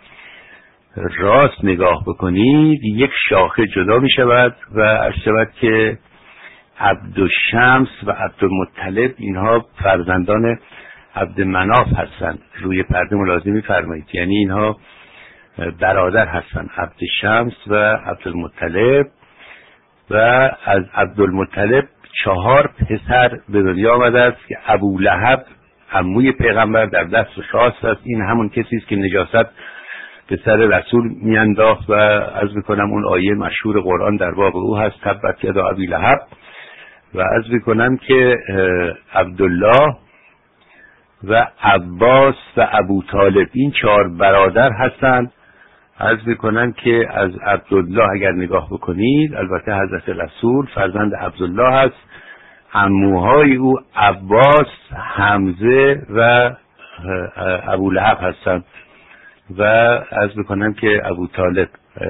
راست نگاه بکنید یک شاخه جدا می شود و عرض شود که عبدالشمس و عبدالمطلب اینها فرزندان عبدمناف هستند. روی پرده ملاحظه می فرمایید، یعنی اینها برادر هستند، عبدالشمس و عبدالمطلب. و از عبدالمطلب 4 پسر به دنیا آمده است که ابولهب عموی پیغمبر در دست راست است. این همون کسی است که نجاست به سر رسول میانداخت و عرض میکنم اون آیه مشهور قرآن در باب او هست تبت یدا ابی لهب. و عرض میکنم که عبدالله و عباس و ابو طالب این 4 برادر هستند. عرض میکنم که از عبدالله اگر نگاه بکنید البته حضرت رسول فرزند عبدالله هست، عموهای او عباس، حمزه و ابو لهب هستند. و عرض میکنم که ابو طالب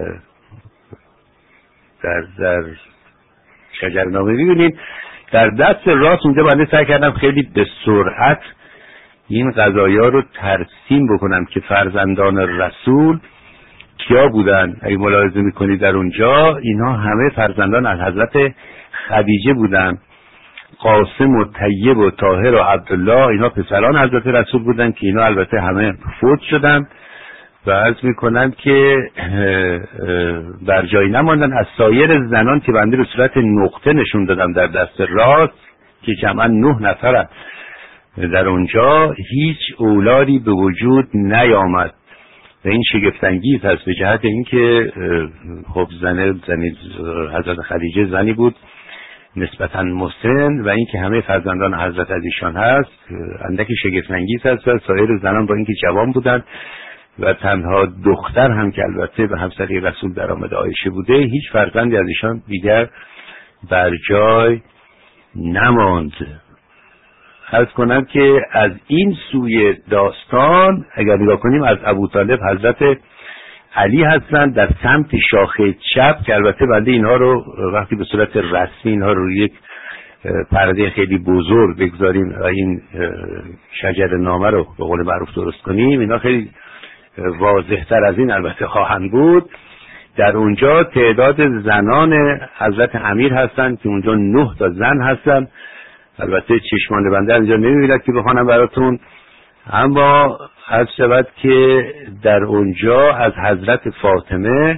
در شجره‌نامه میبینید در دست راست. اونجا بنده سعی کردم خیلی به سرعت این قضایا رو ترسیم بکنم که فرزندان رسول کیا بودن. اگه ملاحظه میکنید در اونجا اینها همه فرزندان از حضرت خدیجه بودن. قاسم و طیب و طاهر و عبدالله اینها پسران حضرت رسول بودن که اینا البته همه فوت شدن. و عرض میکنم که بر جایی نماندن. از سایر زنان که بنده به صورت نقطه نشون دادم در دست راست که جمعا 9 نفر در اونجا، هیچ اولادی به وجود نیامد و این شگفت‌انگیز هست به جهت اینکه خب زنی حضرت خدیجه زنی بود نسبتاً مسن و اینکه همه فرزندان حضرت از ایشان هست اندکی شگفت‌انگیز هست. و سایر زنان با اینکه جوان بودند و تنها دختر هم که البته به همسری رسول در آمد عایشه بوده، هیچ فرزندی از ایشان دیگر بر جای نماند. عرض کنم که از این سوی داستان اگر نگاه کنیم از ابو طالب حضرت علی هستند در سمت شاخه چپ که البته بنده اینها رو وقتی به صورت رسمی اینها رو یک پرده خیلی بزرگ بگذاریم و این شجره‌نامه رو به قول معروف درست کنیم اینا خیلی واضح تر از این البته خواهند بود. در اونجا تعداد زنان حضرت امیر هستند که اونجا 9 تا زن هستند. البته چشمان بنده اینجا نمی‌بیند که بخوانم براتون، اما عرض شود که در اونجا از حضرت فاطمه،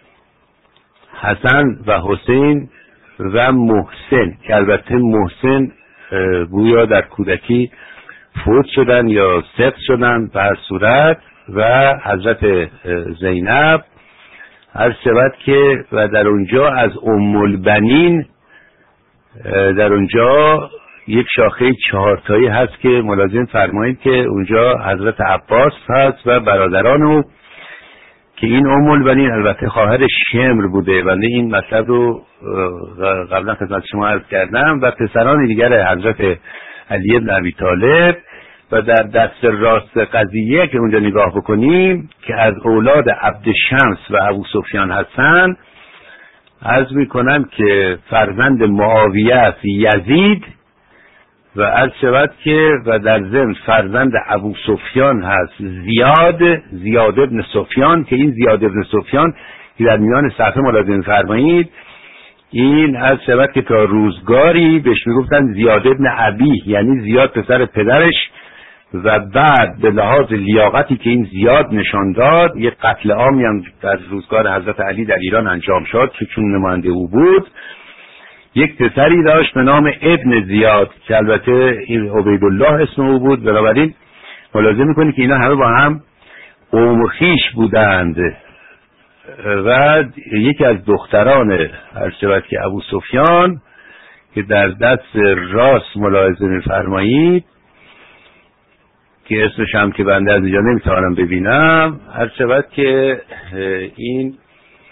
حسن و حسین و محسن که البته محسن گویا در کودکی فوت شدن یا سقط شدن به هر صورت، و حضرت زینب عرض شود که و در اونجا از ام البنین در اونجا یک شاخه 4 تایی هست که ملاحظه فرمایید که اونجا حضرت عباس هست و برادران او که این ام البنین البته خواهر شمر بوده. بنده این مطلب رو قبلا خدمت شما عرض کردم. و پسران دیگر حضرت علی بن ابی طالب. و در دست راست قضیه که اونجا نگاه بکنیم که از اولاد عبدالشمس و ابو سفیان هستن، عرض میکنم که فرزند معاویه است یزید و عرض شود که و در ضمن فرزند ابو سفیان هست زیاد ابن سفیان که این زیاد ابن سفیان که در میان صفحه ملاحظه فرمایید این عرض شود که تا روزگاری بهش میگفتن زیاد ابن ابی، یعنی زیاد پسر پدرش. و بعد به لحاظ لیاقتی که این زیاد نشان داد یک قتل عامی هم در روزگار حضرت علی در ایران انجام شد که چون نماینده او بود. یک پسری داشت به نام ابن زیاد که البته این عبیدالله اسم او بود. بنابراین ملاحظه میکنید که اینا همه با هم قوم خویش بودند. و یکی از دختران عرض شود که ابو سفیان که در دست راست ملاحظه میفرمایید که اسمش هم که بنده از اینجا نمیتوانم ببینم، هر شود که این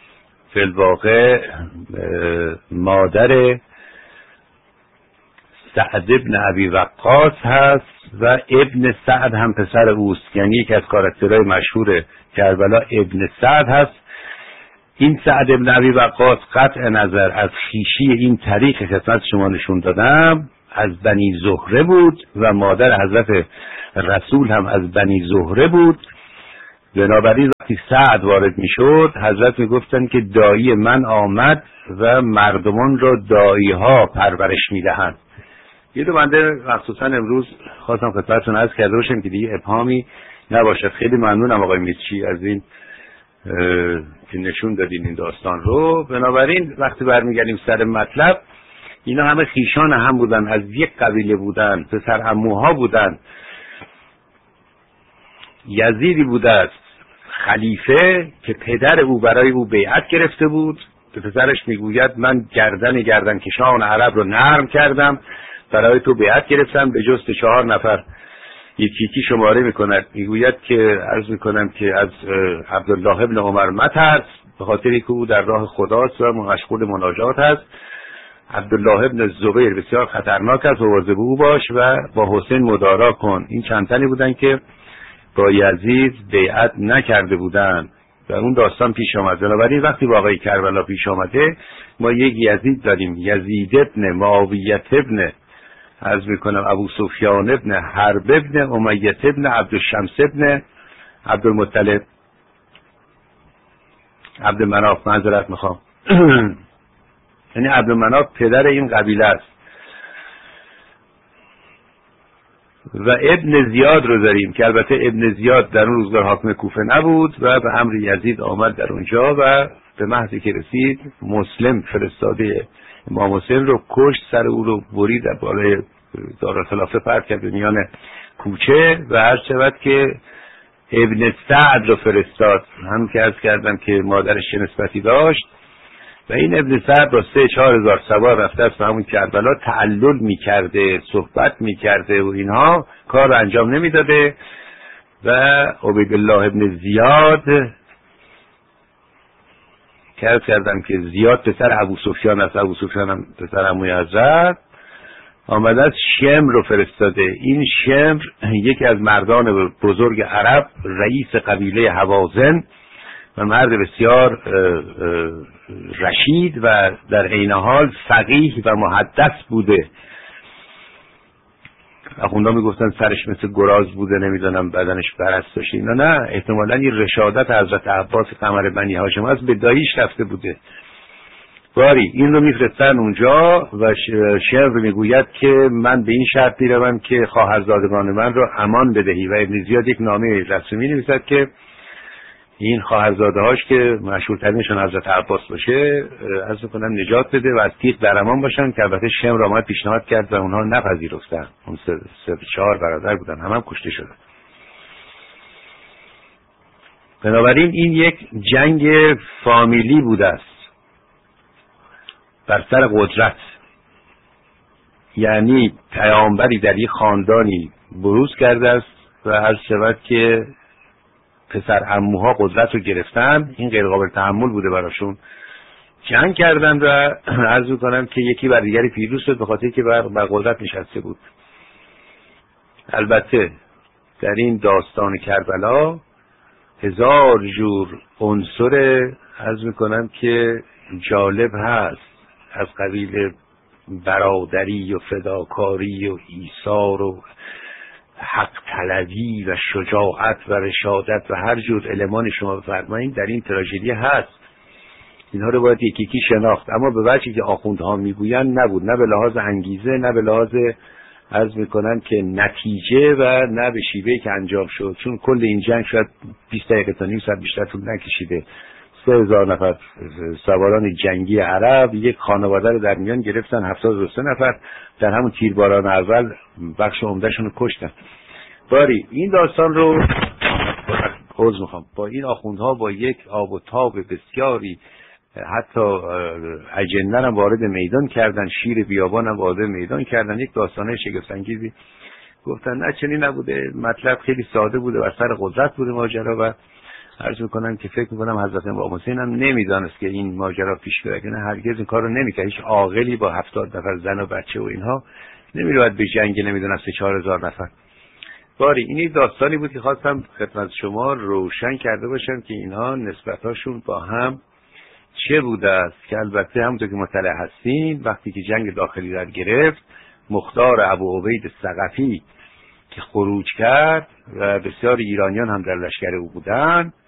فی‌الواقع مادر سعد ابن ابی وقاص هست و ابن سعد هم پسر اوست، یعنی یکی از کاراکترهای مشهور کربلا ابن سعد هست. این سعد ابن ابی وقاص قطع نظر از خویشی این طریق که خدمت شما نشون دادم از بنی زهره بود و مادر حضرت رسول هم از بنی زهره بود. بنابراین وقتی سعد وارد میشد حضرت میگفتن که دایی من آمد و مردمان را دایی ها پرورش میدهند. یه دو بنده مخصوصا امروز خواستم خدمتتون عرض کرده باشم که دیگه ابهامی نباشد. خیلی ممنونم آقای میرچی از این که نشون دادین این داستان رو. بنابراین وقتی برمیگردیم سر مطلب، اینا همه خیشان هم بودن، از یک قبیله بودن، پسر عموها بودن. یزیدی بوده است خلیفه که پدر او برای او بیعت گرفته بود. به پسرش میگوید من گردن کشان عرب رو نرم کردم، برای تو بیعت گرفتم، به جز 4 نفر یکی شماره میکند. میگوید که عرض میکنم که از عبدالله ابن عمر مترس، به خاطری که او در راه خداست و مشغول مناجات هست. عبدالله ابن زبیر بسیار خطرناک است، مواظب او باش و با حسین مدارا کن. این چند تنی بودن که با یزید بیعت نکرده بودن و اون داستان پیش آمد. بنابراین وقتی واقعی کربلا پیش آمده ما یک یزید داریم، یزید ابن معاویه ابن عرض میکنم ابو سفیان ابن حرب ابن امیه ابن عبدالشمس ابن عبدالمطلب عبدالمناف، معذرت میخوام یعنی عبدالمناف پدر این قبیله است. و ابن زیاد رو داریم که البته ابن زیاد در اون روزگار حاکم کوفه نبود و به امر یزید آمد در اونجا و به محضی که رسید مسلم فرستاده امام حسین رو کشت، سر او رو برید در بالای دارالخلافه پرت کرد به میان کوچه و هر شود که ابن سعد رو فرستاد، هم که عرض کردم که مادرش چه نسبتی داشت. و این ابن سعد با 3-4 هزار سوار رفته است به همون کربلا، تعلل میکرده، صحبت میکرده و اینها، کار رو انجام نمیداده. و عبیدالله ابن زیاد که عرض کردم که زیاد پسر ابو سفیان است، ابو سفیان هم پسر عموی حضرت، آمده از شمر رو فرستاده. این شمر یکی از مردان بزرگ عرب، رئیس قبیله هوازن و مرد بسیار رشید و در عین حال فقیه و محدث بوده. اخوندا میگفتن سرش مثل گراز بوده، نمیدونم بدنش برست داشته، اینا نه، احتمالاً این رشادت حضرت عباس قمر بنی هاشم از به داییش رفته بوده. باری این رو میفرستن اونجا و شعر میگوید که من به این شرط میروم که خواهرزادگان من رو امان بدهی. و ابن زیاد یک نامه رسمی نویسد که این خواهرزاده هاش که مشهورترینشون حضرت عباس باشه عرض میکنم نجات بده و از تیغ در امان باشن، که البته شمر آمد پیشنهاد کرد و اونها نپذیرفتن. اون 4 برادر بودن، هم کشته شدن. بنابراین این یک جنگ فامیلی بوده است بر سر قدرت، یعنی پیامبری در یک خاندانی بروز کرده است و عرض شود که پسر عموها قدرت رو گرفتن، این غیر قابل تحمل بوده براشون، جنگ کردن و عرض میکنم که یکی بر دیگری پیروز شد به خاطر که بر قدرت نشسته بود. البته در این داستان کربلا 1000 جور عنصر عرض میکنم که جالب هست، از قبیل برادری و فداکاری و ایثار و حق طلبی و شجاعت و رشادت و هر جور المان شما بفرمایید در این تراژدی هست. اینها رو باید یکی یکی شناخت، اما به وجهی که آخوندها میگویند نبود، نه به لحاظ انگیزه، نه به لحاظ عرض میکنن که نتیجه و نه به شیوهی که انجام شد. چون کل این جنگ شاید 20 دقیقه تا نیم ساعت بیشتر طول نکشیده. 3000 نفر سواران جنگی عرب یک خانواده رو در میان گرفتن، 73 نفر در همون تیرباران اول بخش عمدهشون رو کشتن. باری این داستان رو عرض میخوام با این آخوندها با یک آب و تاب بسیاری، حتی اجنه هم وارد میدان کردن، شیر بیابان هم وارد میدان کردن، یک داستانه شگفت انگیزی گفتن. نه چنین نبوده، مطلب خیلی ساده بوده، بر سر قدرت بوده ماجرا. و عرض میکنم که فکر میکنم حضرت امام حسین هم نمیدانست که این ماجرا پیش بره، که هرگز این کارو نمیکرد. هیچ عاقلی با 70 نفر زن و بچه و اینها نمی‌رود به جنگ نمیدونم 3-4 هزار نفر. باری این یک داستانی بود که خواستم خدمت شما روشن کرده باشم که اینها نسبتاشون با هم چه بوده است، که البته همونطور که مطلع هستیم وقتی که جنگ داخلی را گرفت، مختار ابوعبید ثقفی که خروج کرد و بسیار ایرانیان هم در لشکر او بودند،